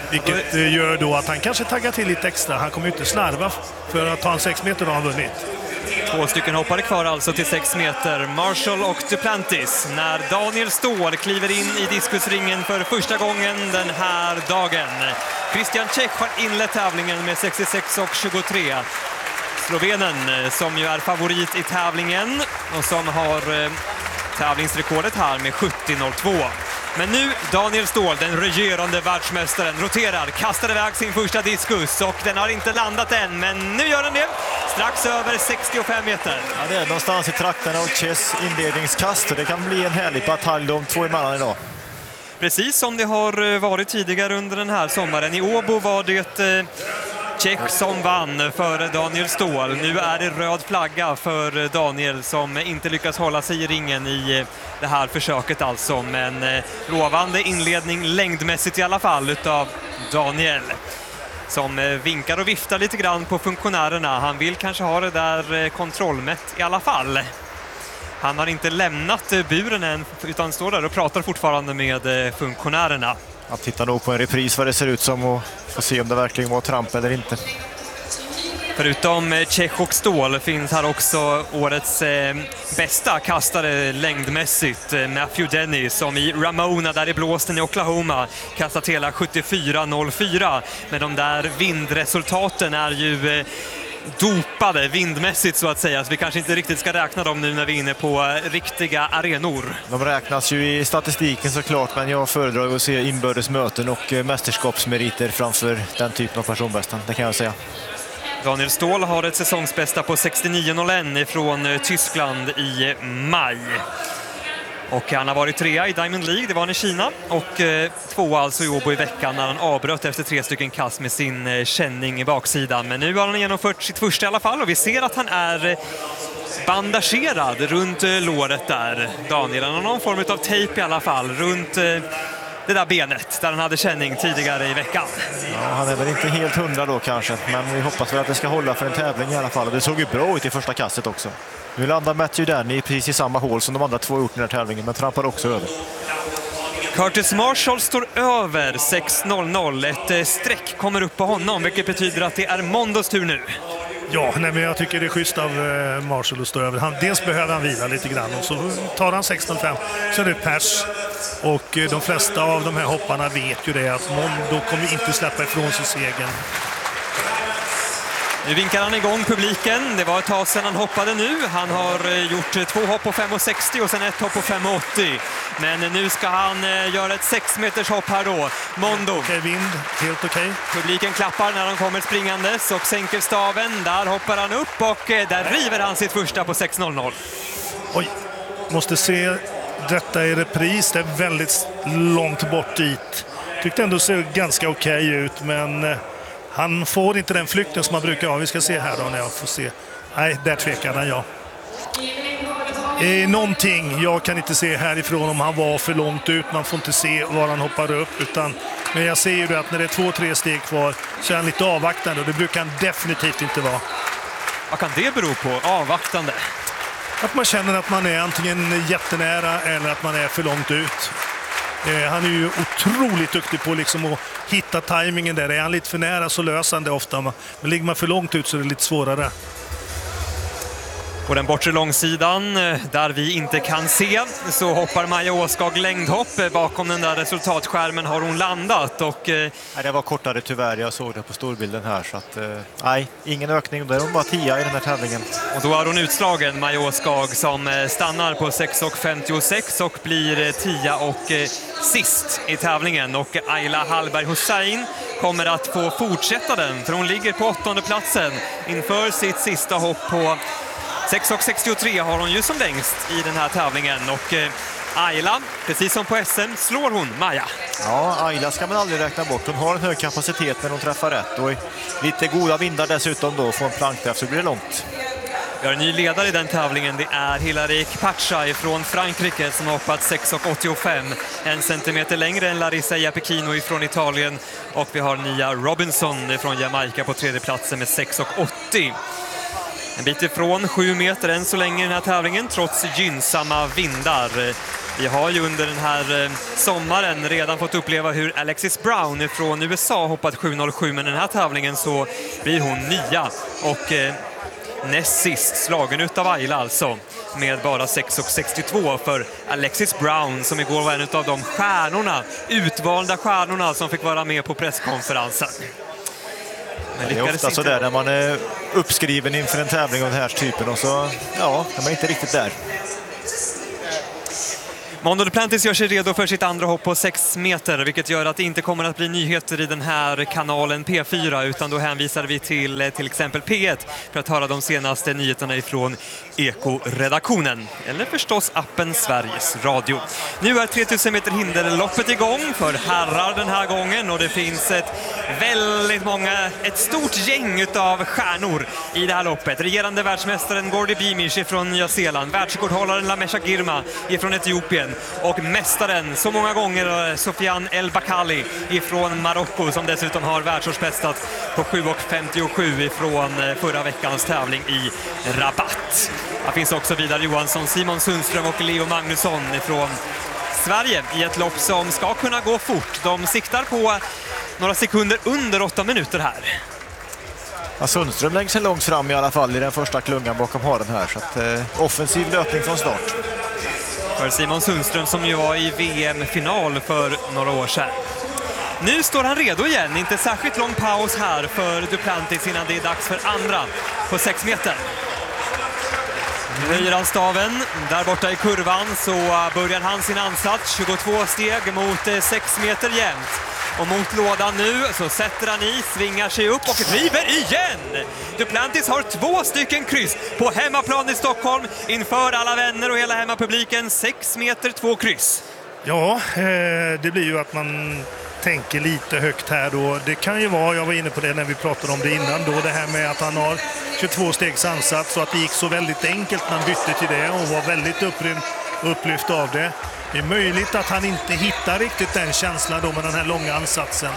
Vilket gör då att han kanske taggar till lite extra. Han kommer ju inte slarva för att ta en sex meter och han vunnit. Två stycken hoppare kvar alltså till sex meter. Marshall och Duplantis. När Daniel Ståhl kliver in i diskusringen för första gången den här dagen. Christian Čech har inlett tävlingen med sextiosex och tjugotre. Slovenen som ju är favorit i tävlingen och som har eh, tävlingsrekordet här med sjuttio noll två. Men nu Daniel Ståhl, den regerande världsmästaren, roterar, kastar iväg sin första diskus och den har inte landat än, men nu gör den det. Strax över sextiofem meter. Ja, det är någonstans i trakten av Chess inledningskast och det kan bli en härlig batalj de två emellan idag. Precis som det har varit tidigare under den här sommaren. I Åbo var det eh, Čech som vann för Daniel Ståhl. Nu är det röd flagga för Daniel som inte lyckas hålla sig i ringen i det här försöket alltså. Men eh, lovande inledning längdmässigt i alla fall utav Daniel. Som eh, vinkar och viftar lite grann på funktionärerna. Han vill kanske ha det där eh, kontrollmätt i alla fall. Han har inte lämnat buren än utan står där och pratar fortfarande med funktionärerna. Jag tittar nog på en repris vad det ser ut som och får se om det verkligen var tramp eller inte. Förutom Čech och Ståhl finns här också årets eh, bästa kastare längdmässigt. Matthew Denny som i Ramona där i blåsten i Oklahoma kastat hela sjuttiofyra noll fyra. Men de där vindresultaten är ju... Eh, dopade vindmässigt så att säga, så vi kanske inte riktigt ska räkna dem nu när vi är inne på riktiga arenor. De räknas ju i statistiken såklart, men jag föredrar att se inbördes möten och mästerskapsmeriter framför den typen av personbästan, det kan jag säga. Daniel Ståhl har ett säsongsbästa på sextionio noll ett från Tyskland i maj. Och han har varit trea i Diamond League, det var han i Kina. Och eh, två alltså i Åbo i veckan när han avbröt efter tre stycken kast med sin eh, känning i baksidan. Men nu har han genomfört sitt första i alla fall och vi ser att han är eh, bandagerad runt eh, låret där. Daniel, han har någon form av tejp i alla fall runt eh, det där benet där han hade känning tidigare i veckan. Ja, han är väl inte helt hundra då kanske, men vi hoppas väl att det ska hålla för en tävling i alla fall. Och det såg ju bra ut i första kastet också. Nu landar Matthew Denny precis i samma hål som de andra två gjort i den här tävlingen, men trampar också över. Curtis Marshall står över sex noll noll. Ett streck kommer upp på honom, vilket betyder att det är Mondos tur nu. Ja, nej, men jag tycker det är schysst av Marshall att stå över. Han, dels behöver han vila lite grann och så tar han sex noll fem, så är det pers. Och de flesta av de här hopparna vet ju det att Mondo kommer inte släppa ifrån sig segern. Nu vinkar han igång publiken. Det var ett tag sedan han hoppade nu. Han har gjort två hopp på fem sextio och sen ett hopp på fem åttio. Men nu ska han göra ett sex meters hopp här då. Mondo. Okej, vind. Helt okej. Publiken klappar när han kommer springandes och sänker staven. Där hoppar han upp och där river han sitt första på sex noll noll. Oj, måste se detta i repris. Det är väldigt långt bort dit. Tyckte ändå ser ganska okej ut, men... Han får inte den flykten som man brukar ha. Vi ska se här då när jag får se. Nej, där tvekar han, ja. Eh, någonting jag kan inte se härifrån om han var för långt ut. Man får inte se var han hoppar upp. Utan, men jag ser ju att när det är två, tre steg kvar så är han lite avvaktande. Och det brukar han definitivt inte vara. Vad kan det bero på? Avvaktande? Att man känner att man är antingen jättenära eller att man är för långt ut. Han är ju otroligt duktig på liksom att hitta tajmingen där. Är han lite för nära så löser han det ofta. Men ligger man för långt ut så är det lite svårare. På den bortre långsidan, där vi inte kan se, så hoppar Maja Åskag längdhopp. Bakom den där resultatskärmen har hon landat. Och, nej, det var kortare tyvärr, jag såg det på storbilden här. Så att, nej, ingen ökning. Då är hon bara tia i den här tävlingen. Och då är hon utslagen, Maja Åskag, som stannar på sex femtiosex och blir tia och eh, sist i tävlingen. Och Ayla Hallberg Hussein kommer att få fortsätta den, för hon ligger på åttonde platsen inför sitt sista hopp på sex sextiotre har hon ju som längst i den här tävlingen. Och eh, Ayla, precis som på S M, slår hon Maja. Ja, Ayla ska man aldrig räkna bort. Hon har en hög kapacitet när hon träffar rätt. Och lite goda vindar dessutom då. Får en plankträff så blir det långt. Vi har en ny ledare i den tävlingen. Det är Hilary Kpacha från Frankrike som har hoppat sex åttiofem. En centimeter längre än Larissa Iapekino från Italien. Och vi har Nia Robinson från Jamaica på tredje platsen med sex åttio. En bit ifrån sju meter än så länge i den här tävlingen trots gynnsamma vindar. Vi har ju under den här sommaren redan fått uppleva hur Alexis Brown från U S A hoppat sju noll sju, men den här tävlingen så blir hon nia och eh, näst sist slagen utav Ayla alltså, med bara sex sextiotvå för Alexis Brown som igår var en av de stjärnorna, utvalda stjärnorna som fick vara med på presskonferensen. Men det är ofta så där när man är uppskriven inför en tävling av den här typen och så ja, är man inte riktigt där. Mondo Duplantis gör sig redo för sitt andra hopp på sex meter, vilket gör att det inte kommer att bli nyheter i den här kanalen P fyra, utan då hänvisar vi till till exempel P ett för att höra de senaste nyheterna ifrån Eko-redaktionen, eller förstås appen Sveriges Radio. Nu är tretusen meter hinderloppet igång för herrar den här gången, och det finns ett väldigt många, ett stort gäng utav stjärnor i det här loppet. Regerande världsmästaren Gordy Beamish från Nya Zeeland, världsrekordhållaren Lamesha Girma ifrån Etiopien och mästaren så många gånger Sofiane El Bakali ifrån Marocko, som dessutom har världsårsbästat på sju femtiosju ifrån förra veckans tävling i Rabat. Det finns också Vidar Johansson, Simon Sundström och Leo Magnusson ifrån Sverige i ett lopp som ska kunna gå fort. De siktar på några sekunder under åtta minuter här. Ja, Sundström lägger sig långt fram i alla fall i den första klungan bakom haren här, så att, eh, offensiv löpning från start. För Simon Sundström som ju var i V M-final för några år sedan. Nu står han redo igen, inte särskilt lång paus här för Duplantis innan det är dags för andra på sex meter. Höjer han staven, där borta i kurvan så börjar han sin ansats, tjugotvå steg mot sex meter jämnt. Och mot lådan nu så sätter han i, svingar sig upp och driver igen! Duplantis har två stycken kryss på hemmaplan i Stockholm inför alla vänner och hela hemmapubliken. Sex meter, två kryss. Ja, det blir ju att man tänker lite högt här då. Det kan ju vara, jag var inne på det när vi pratade om det innan då, det här med att han har tjugotvå stegs ansats och att det gick så väldigt enkelt när han bytte till det och var väldigt upprymd, upplyft av det. Det är möjligt att han inte hittar riktigt den känslan då med den här långa ansatsen.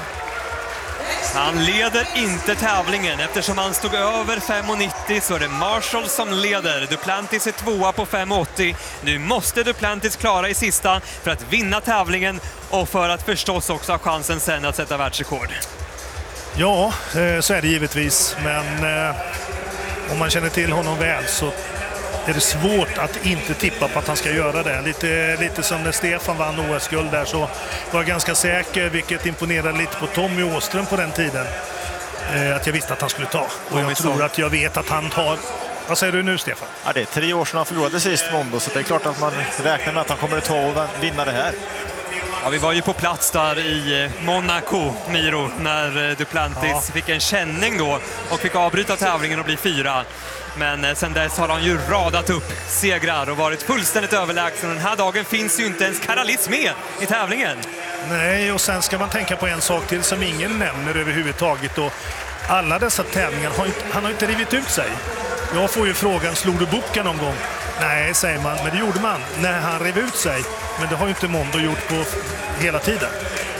Han leder inte tävlingen eftersom han stod över fem nittio, så är det Marshall som leder. Duplantis är tvåa på fem åttio. Nu måste Duplantis klara i sista för att vinna tävlingen och för att förstås också ha chansen sen att sätta världsrekord. Ja, så är det givetvis, men om man känner till honom väl så är det svårt att inte tippa på att han ska göra det. Lite, lite som när Stefan vann O S-guld där, så var jag ganska säker, vilket imponerade lite på Tommy Åström på den tiden, eh, att jag visste att han skulle ta. Och jag tror att jag vet att han tar... Vad säger du nu, Stefan? Ja, det är tre år sedan han förlorade sist Mondo, så det är klart att man räknar med att han kommer att ta och vinna det här. Ja, vi var ju på plats där i Monaco, Miro, när Duplantis ja. fick en känning då och fick avbryta tävlingen och bli fyra. Men sen dess har han ju radat upp segrar och varit fullständigt överlägsen. Den här dagen finns ju inte ens Karalis med i tävlingen. Nej, och sen ska man tänka på en sak till som ingen nämner överhuvudtaget. Och alla dessa tävlingar, har inte, han har inte rivit ut sig. Jag får ju frågan, slog du boken någon gång? Nej, säger man, men det gjorde man när han rev ut sig. Men det har ju inte Mondo gjort på hela tiden.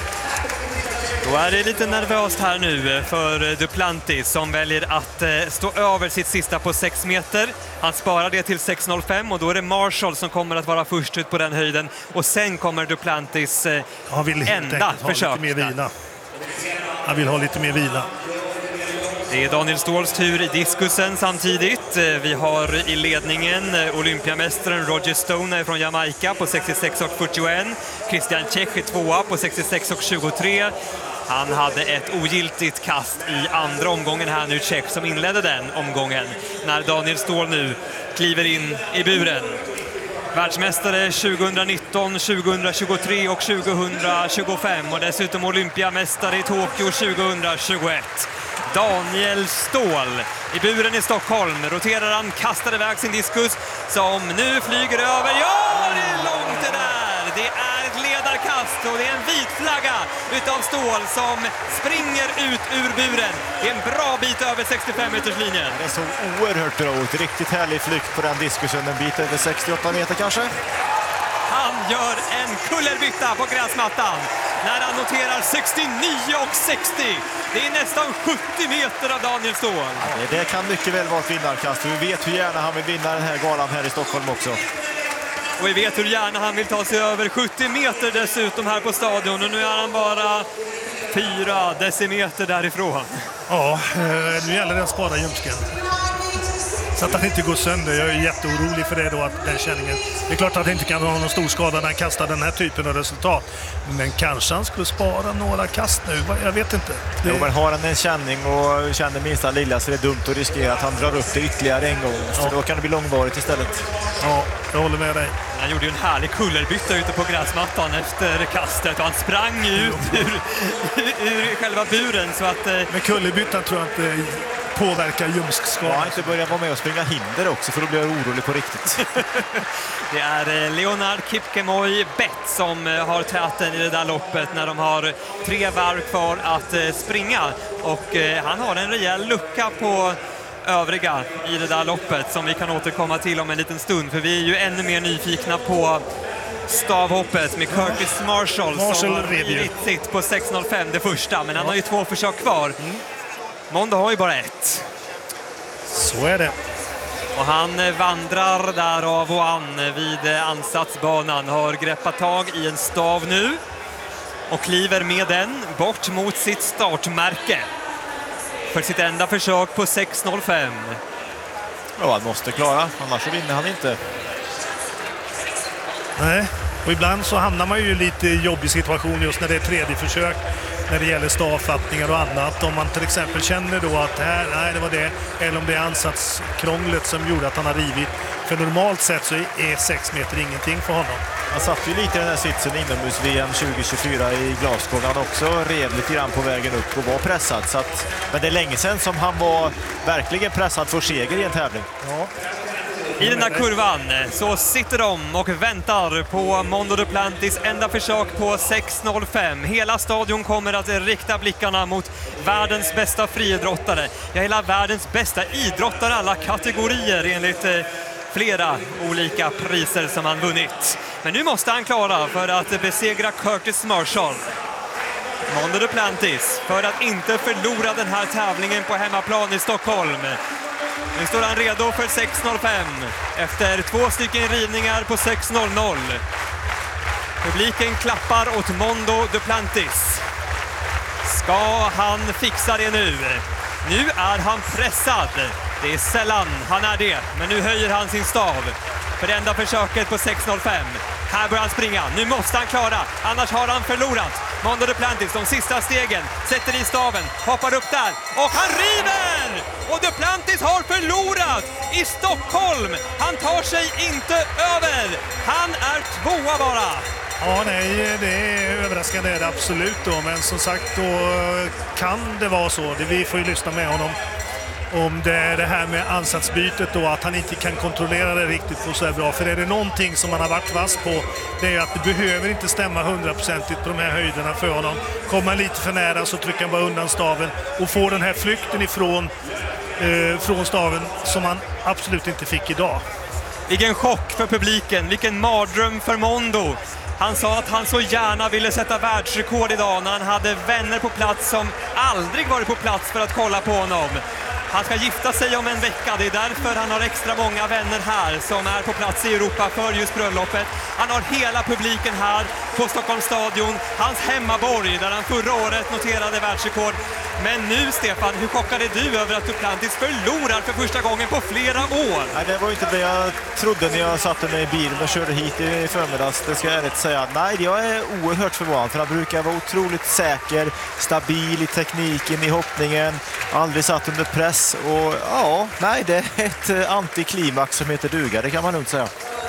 Då är det lite nervöst här nu för Duplantis som väljer att stå över sitt sista på sex meter. Han sparar det till sex noll fem och då är det Marshall som kommer att vara först ut på den höjden. Och sen kommer Duplantis Han vill enda försök. Lite mer vila. Han vill ha lite mer vila. Det är Daniel Ståhls tur i diskusen samtidigt. Vi har i ledningen olympiamästaren Roger Stone från Jamaica på sextiosex fyrtioett. Christian Čech är tvåa på sextiosex tjugotre. Han hade ett ogiltigt kast i andra omgången här nu, Čech, som inledde den omgången när Daniel Ståhl nu kliver in i buren. Världsmästare tjugonitton, tjugohundratjugotre och tjugohundratjugofem och dessutom olympiamästare i Tokyo tjugohundratjugoett. Daniel Ståhl i buren i Stockholm. Roterar han, kastar iväg sin diskus som nu flyger över. Ja, det är långt det där! Det är ett ledarkast och det är en vit flagga utav Ståhl som springer ut ur buren. Det är en bra bit över sextiofem meters linjen. Det såg oerhört bra ut. Riktigt härlig flykt på den diskusen. En bit över sextioåtta meter kanske. Han gör en kullerbytta på gräsmattan när han noterar sextionio och sextio. Det är nästan sjuttio meter av Daniel Ståhl. Ja, det kan mycket väl vara ett vinnarkast. Vi vet hur gärna han vill vinna den här galan här i Stockholm också. Och vi vet hur gärna han vill ta sig över sjuttio meter dessutom här på stadion. Och nu är han bara fyra decimeter därifrån. Ja, nu gäller det att spara ljumsken. Så att han inte går sönder. Jag är jätteorolig för det då, att den känningen. Det är klart att han inte kan ha någon stor skada när han kastar den här typen av resultat. Men kanske han skulle spara några kast nu. Jag vet inte. Det... Jo, men har han en känning och känner minsta lilla så är det dumt att riskera att han drar upp det ytterligare en gång. För ja. Då kan det bli långvarigt istället. Ja, jag håller med dig. Han gjorde ju en härlig kullerbytta ute på gräsmattan efter kastet och han sprang ut ur, ur själva buren. Så att, men kullerbyttan tror jag inte påverkar ljumskskador. Ja, inte börja vara med och springa hinder också, för då blir jag orolig på riktigt. Det är Leonard Kipkemoy Bett som har täten i det där loppet när de har tre varv kvar att springa. Och han har en rejäl lucka på övriga i det där loppet som vi kan återkomma till om en liten stund. För vi är ju ännu mer nyfikna på stavhoppet med Curtis Marshall, Marshall som har rivit sitt på sex noll fem det första. Men han har ju två försök kvar. Mm. Mondo har ju bara ett. Så är det. Och han vandrar där av och an vid ansatsbanan. Har greppat tag i en stav nu. Och kliver med den bort mot sitt startmärke. För sitt enda försök på sex noll fem. Ja, han måste klara. Annars så vinner han inte. Nej, och ibland så hamnar man ju i lite jobbig situation just när det är tredje försök. När det gäller stavfattningar och annat. Om man till exempel känner då att här, nej det var det. Eller om det är ansatskrånglet som gjorde att han har rivit. För normalt sett så är sex meter ingenting för honom. Han satt ju lite i den här sitsen inomhus-V M tjugo tjugofyra i Glasgow. Han också rev lite grann på vägen upp och var pressad. Så att, men det är länge sedan som han var verkligen pressad för seger i en tävling. Ja. I den här kurvan så sitter de och väntar på Mondo Duplantis enda försök på sex noll fem. Hela stadion kommer att rikta blickarna mot världens bästa friidrottare. Ja, hela världens bästa idrottare alla kategorier enligt flera olika priser som han vunnit. Men nu måste han klara för att besegra Curtis Marshall. Mondo Duplantis för att inte förlora den här tävlingen på hemmaplan i Stockholm. Nu står han redo för sex noll fem efter två stycken rivningar på sex noll noll. Publiken klappar åt Mondo Duplantis. Ska han fixa det nu? Nu är han pressad. Det är sällan han är det, men nu höjer han sin stav för det enda försöket på sex noll fem. Här börjar han springa. Nu måste han klara, annars har han förlorat. Mondo Duplantis, de sista stegen, sätter i staven, hoppar upp där och han river! Och Duplantis har förlorat i Stockholm. Han tar sig inte över. Han är tvåa bara. Ja, nej, det är överraskande är det absolut då. Men som sagt, då kan det vara så. Det, vi får ju lyssna med honom. Om det är det här med ansatsbytet då, att han inte kan kontrollera det riktigt på så här bra. För är det någonting som han har varit vass på, det är att det behöver inte stämma hundraprocentigt på de här höjderna för honom. Kommer han lite för nära så trycker han bara undan staven och får den här flykten ifrån eh, från staven som han absolut inte fick idag. Vilken chock för publiken, vilken mardröm för Mondo. Han sa att han så gärna ville sätta världsrekord idag när han hade vänner på plats som aldrig varit på plats för att kolla på honom. Han ska gifta sig om en vecka, det är därför han har extra många vänner här som är på plats i Europa för just bröllopet. Han har hela publiken här på Stockholms stadion, hans hemmaborg där han förra året noterade världsrekord. Men nu, Stefan, hur chockad är du över att Duplantis förlorar för första gången på flera år? Nej, det var inte det jag trodde när jag satte mig i bilen och körde hit i förmiddags. Det ska jag ärligt säga. Nej, jag är oerhört förvånad för han brukar vara otroligt säker, stabil i tekniken, i hoppningen, aldrig satt under press. Och ja, nej, det är ett antiklimax som heter duga, det kan man lugnt säga.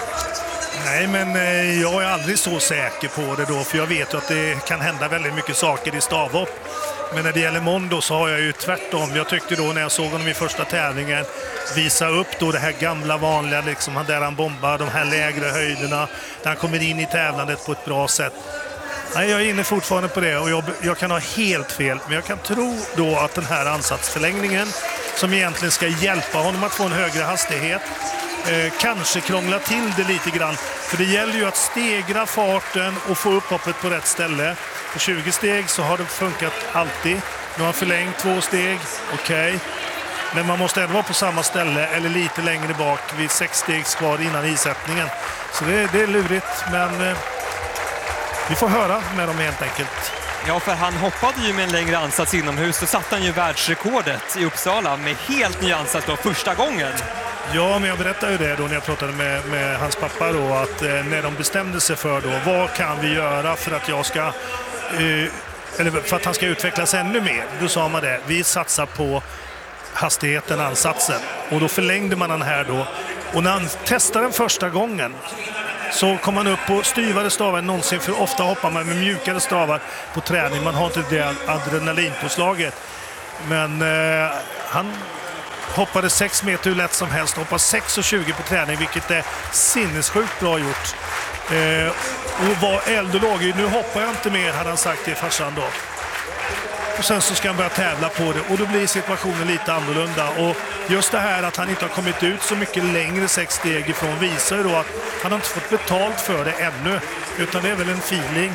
Nej, men jag är aldrig så säker på det då, för jag vet ju att det kan hända väldigt mycket saker i stavhopp. Men när det gäller Mondo så har jag ju tvärtom. Jag tyckte då när jag såg honom i första tävlingen visa upp då det här gamla vanliga, liksom där han bombar de här lägre höjderna, där han kommer in i tävlandet på ett bra sätt. Nej, jag är inne fortfarande på det och jag, jag kan ha helt fel, men jag kan tro då att den här ansatsförlängningen som egentligen ska hjälpa honom att få en högre hastighet eh, kanske krångla till det lite grann. För det gäller ju att stegra farten och få upp hoppet på rätt ställe. På tjugo steg så har det funkat alltid. Nu har han förlängt två steg, okej. Okay. Men man måste ändå vara på samma ställe eller lite längre bak vid sex steg kvar innan isättningen. Så det, det är lurigt, men eh, vi får höra med dem helt enkelt. Ja, för han hoppade ju med en längre ansats inomhus. Då satte han ju världsrekordet i Uppsala med helt ny ansats då, första gången. Ja, men jag berättade ju det då när jag pratade med, med hans pappa då, att eh, när de bestämde sig för då, vad kan vi göra för att jag ska eh, eller för att han ska utvecklas ännu mer. Då sa man det, vi satsar på hastigheten, ansatsen. Och då förlängde man den här då. Och när han testade den första gången så kom han upp på styvare stavar än någonsin, för ofta hoppar man med mjukare stavar på träning. Man har inte det adrenalinpåslaget. Men eh, han hoppade sex meter hur lätt som helst, hoppade sex och tjugo på träning, vilket är sinnessjukt bra gjort. Eh, och var eld och låg. Nu hoppar jag inte mer, hade han sagt till farsan då. Och sen så ska han börja tävla på det, och då blir situationen lite annorlunda. Och just det här att han inte har kommit ut så mycket längre sex steg ifrån visar ju då att han har inte fått betalt för det ännu, utan det är väl en feeling.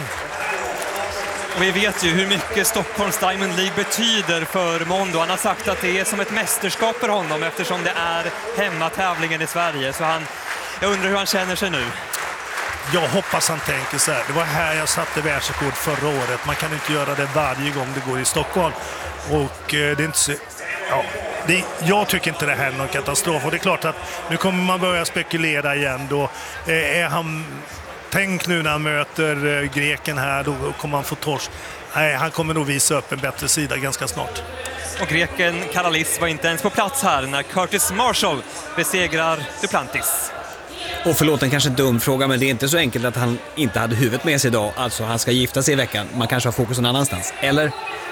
Och vi vet ju hur mycket Stockholms Diamond League betyder för Mondo. Han har sagt att det är som ett mästerskap för honom eftersom det är hemmatävlingen i Sverige. Så han, jag undrar hur han känner sig nu. Jag hoppas han tänker så här. Det var här jag satte världsrekord förra året. Man kan inte göra det varje gång det går i Stockholm. Och eh, det är inte så... Ja, det, jag tycker inte det här är någon katastrof. Och det är klart att nu kommer man börja spekulera igen. Då eh, är han... Tänk nu när han möter eh, greken här, då kommer han få torsk. Nej, han kommer nog visa upp en bättre sida ganska snart. Och greken Karalis var inte ens på plats här när Curtis Marshall besegrar Duplantis. Och förlåt en kanske dum fråga, men det är inte så enkelt att han inte hade huvudet med sig idag. Alltså han ska gifta sig i veckan. Man kanske har fokus någon annanstans, eller?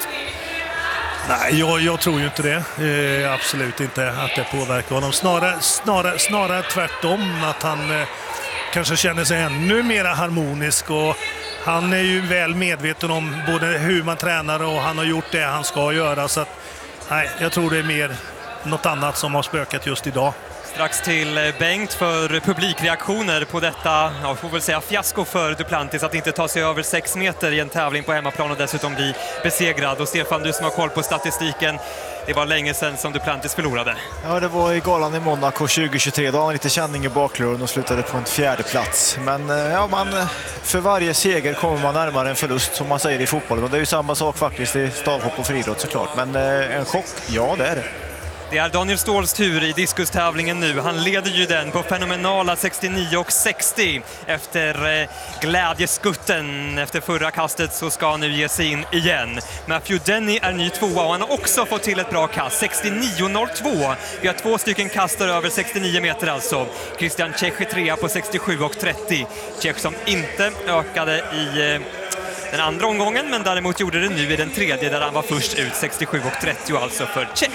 Nej, jag, jag tror ju inte det. Eh, absolut inte att det påverkar honom. Snarare, snarare, snarare tvärtom, att han eh, kanske känner sig ännu mer harmonisk. Och han är ju väl medveten om både hur man tränar och han har gjort det han ska göra. Så att, nej, jag tror det är mer något annat som har spökat just idag. Strax till Bengt för publikreaktioner på detta, ja, får väl säga fiasko för Duplantis att inte ta sig över sex meter i en tävling på hemmaplan och dessutom bli besegrad. Och Stefan, du som har koll på statistiken, det var länge sedan som Duplantis förlorade. Ja, det var i galan i Monaco tjugo tjugotre. Då har han lite känning i baklåren och slutade på en fjärde plats. Men ja, man, för varje seger kommer man närmare en förlust, som man säger i fotbollen. Och det är ju samma sak faktiskt i stavhopp och friidrott såklart. Men en chock, ja det är det. Det är Daniel Ståhls tur i diskustävlingen nu. Han leder ju den på fenomenala sextionio och sextio. Efter eh, glädjeskutten efter förra kastet så ska han nu ge sig in igen. Matthew Denny är ny tvåa och han har också fått till ett bra kast. sextionio noll två. Vi har två stycken kastar över sextionio meter alltså. Christian Čech är trea på sextiosju och trettio. Čech som inte ökade i... Eh, den andra omgången, men däremot gjorde det nu i den tredje där han var först ut, sextiosju och trettio alltså för Čech.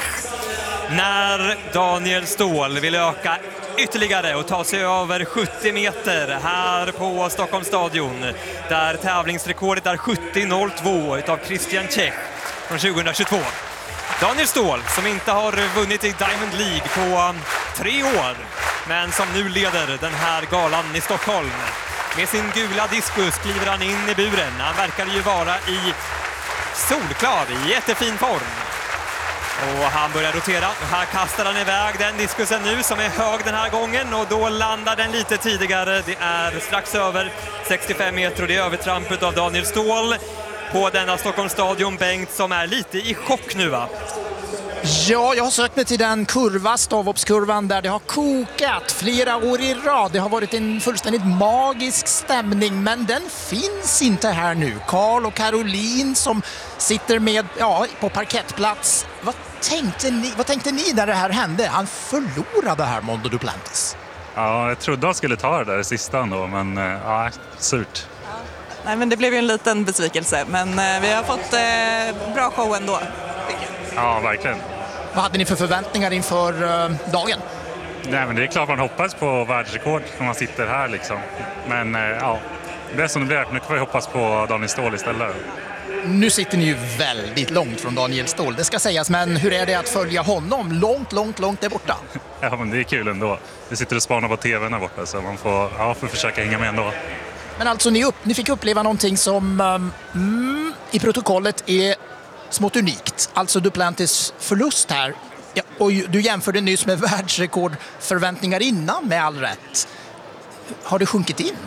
När Daniel Ståhl vill öka ytterligare och ta sig över sjuttio meter här på Stockholms stadion, där tävlingsrekordet är sjuttio noll två utav Christian Čech från tjugohundratjugotvå. Daniel Ståhl som inte har vunnit i Diamond League på tre år, men som nu leder den här galan i Stockholm. Med sin gula diskus kliver han in i buren. Han verkar ju vara i solklar, i jättefin form. Och han börjar rotera. Och här kastar han iväg den diskusen nu som är hög den här gången. Och då landar den lite tidigare. Det är strax över sextiofem meter och det är övertrampet av Daniel Ståhl på denna Stockholms stadion. Bengt som är lite i chock nu, va? Ja, jag har sökt mig till den kurva, stavhoppskurvan, där det har kokat flera år i rad. Det har varit en fullständigt magisk stämning, men den finns inte här nu. Karl och Caroline som sitter med, ja, på parkettplats. Vad tänkte ni, vad tänkte ni när det här hände? Han förlorade här, Mondo Duplantis. Ja, jag trodde han skulle ta det där i sista ändå, men ja, surt. Nej, men det blev ju en liten besvikelse, men eh, vi har fått eh, bra show ändå. Ja, verkligen. Vad hade ni för förväntningar inför uh, dagen? Nej, men det är klart man hoppas på världsrekord när man sitter här liksom. Men uh, ja, det är som det blir. Nu kan vi hoppas på Daniel Ståhl istället. Nu sitter ni ju väldigt långt från Daniel Ståhl, det ska sägas. Men hur är det att följa honom långt, långt, långt där borta? Ja, men det är kul ändå. Vi sitter och spanar på tvn där borta, så man får, ja, får försöka hänga med ändå. Men alltså, ni, upp, ni fick uppleva någonting som um, mm, i protokollet är smått unikt. Alltså Duplantis förlust här. Ja, och du jämförde nyss med världsrekordförväntningar innan, med all rätt. Har det sjunkit in?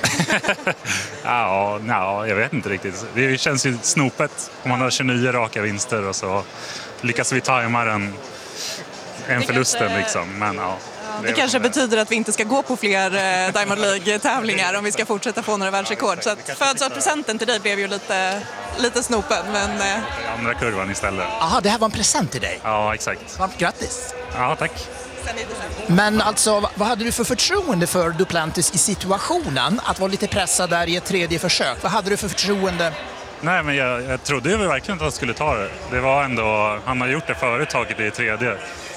ja, ja, jag vet inte riktigt. Det känns ju snopet om man har tjugonio raka vinster och så lyckas vi tajma den en förlusten kanske... liksom. Men, ja, det, det kanske betyder att vi inte ska gå på fler eh, Diamond League-tävlingar om vi ska fortsätta få några världsrekord. Så att födelsedagspresenten till dig blev ju lite, lite snopen. Men, eh... andra kurvan istället. Aha, det här var en present till dig? Ja, exakt. Varmt grattis. Ja, tack. Men alltså, vad hade du för förtroende för Duplantis i situationen? Att vara lite pressad där i ett tredje försök. Vad hade du för förtroende? Nej, men jag, jag trodde ju verkligen att han skulle ta det. Det var ändå, han har gjort det förut, taget i tredje.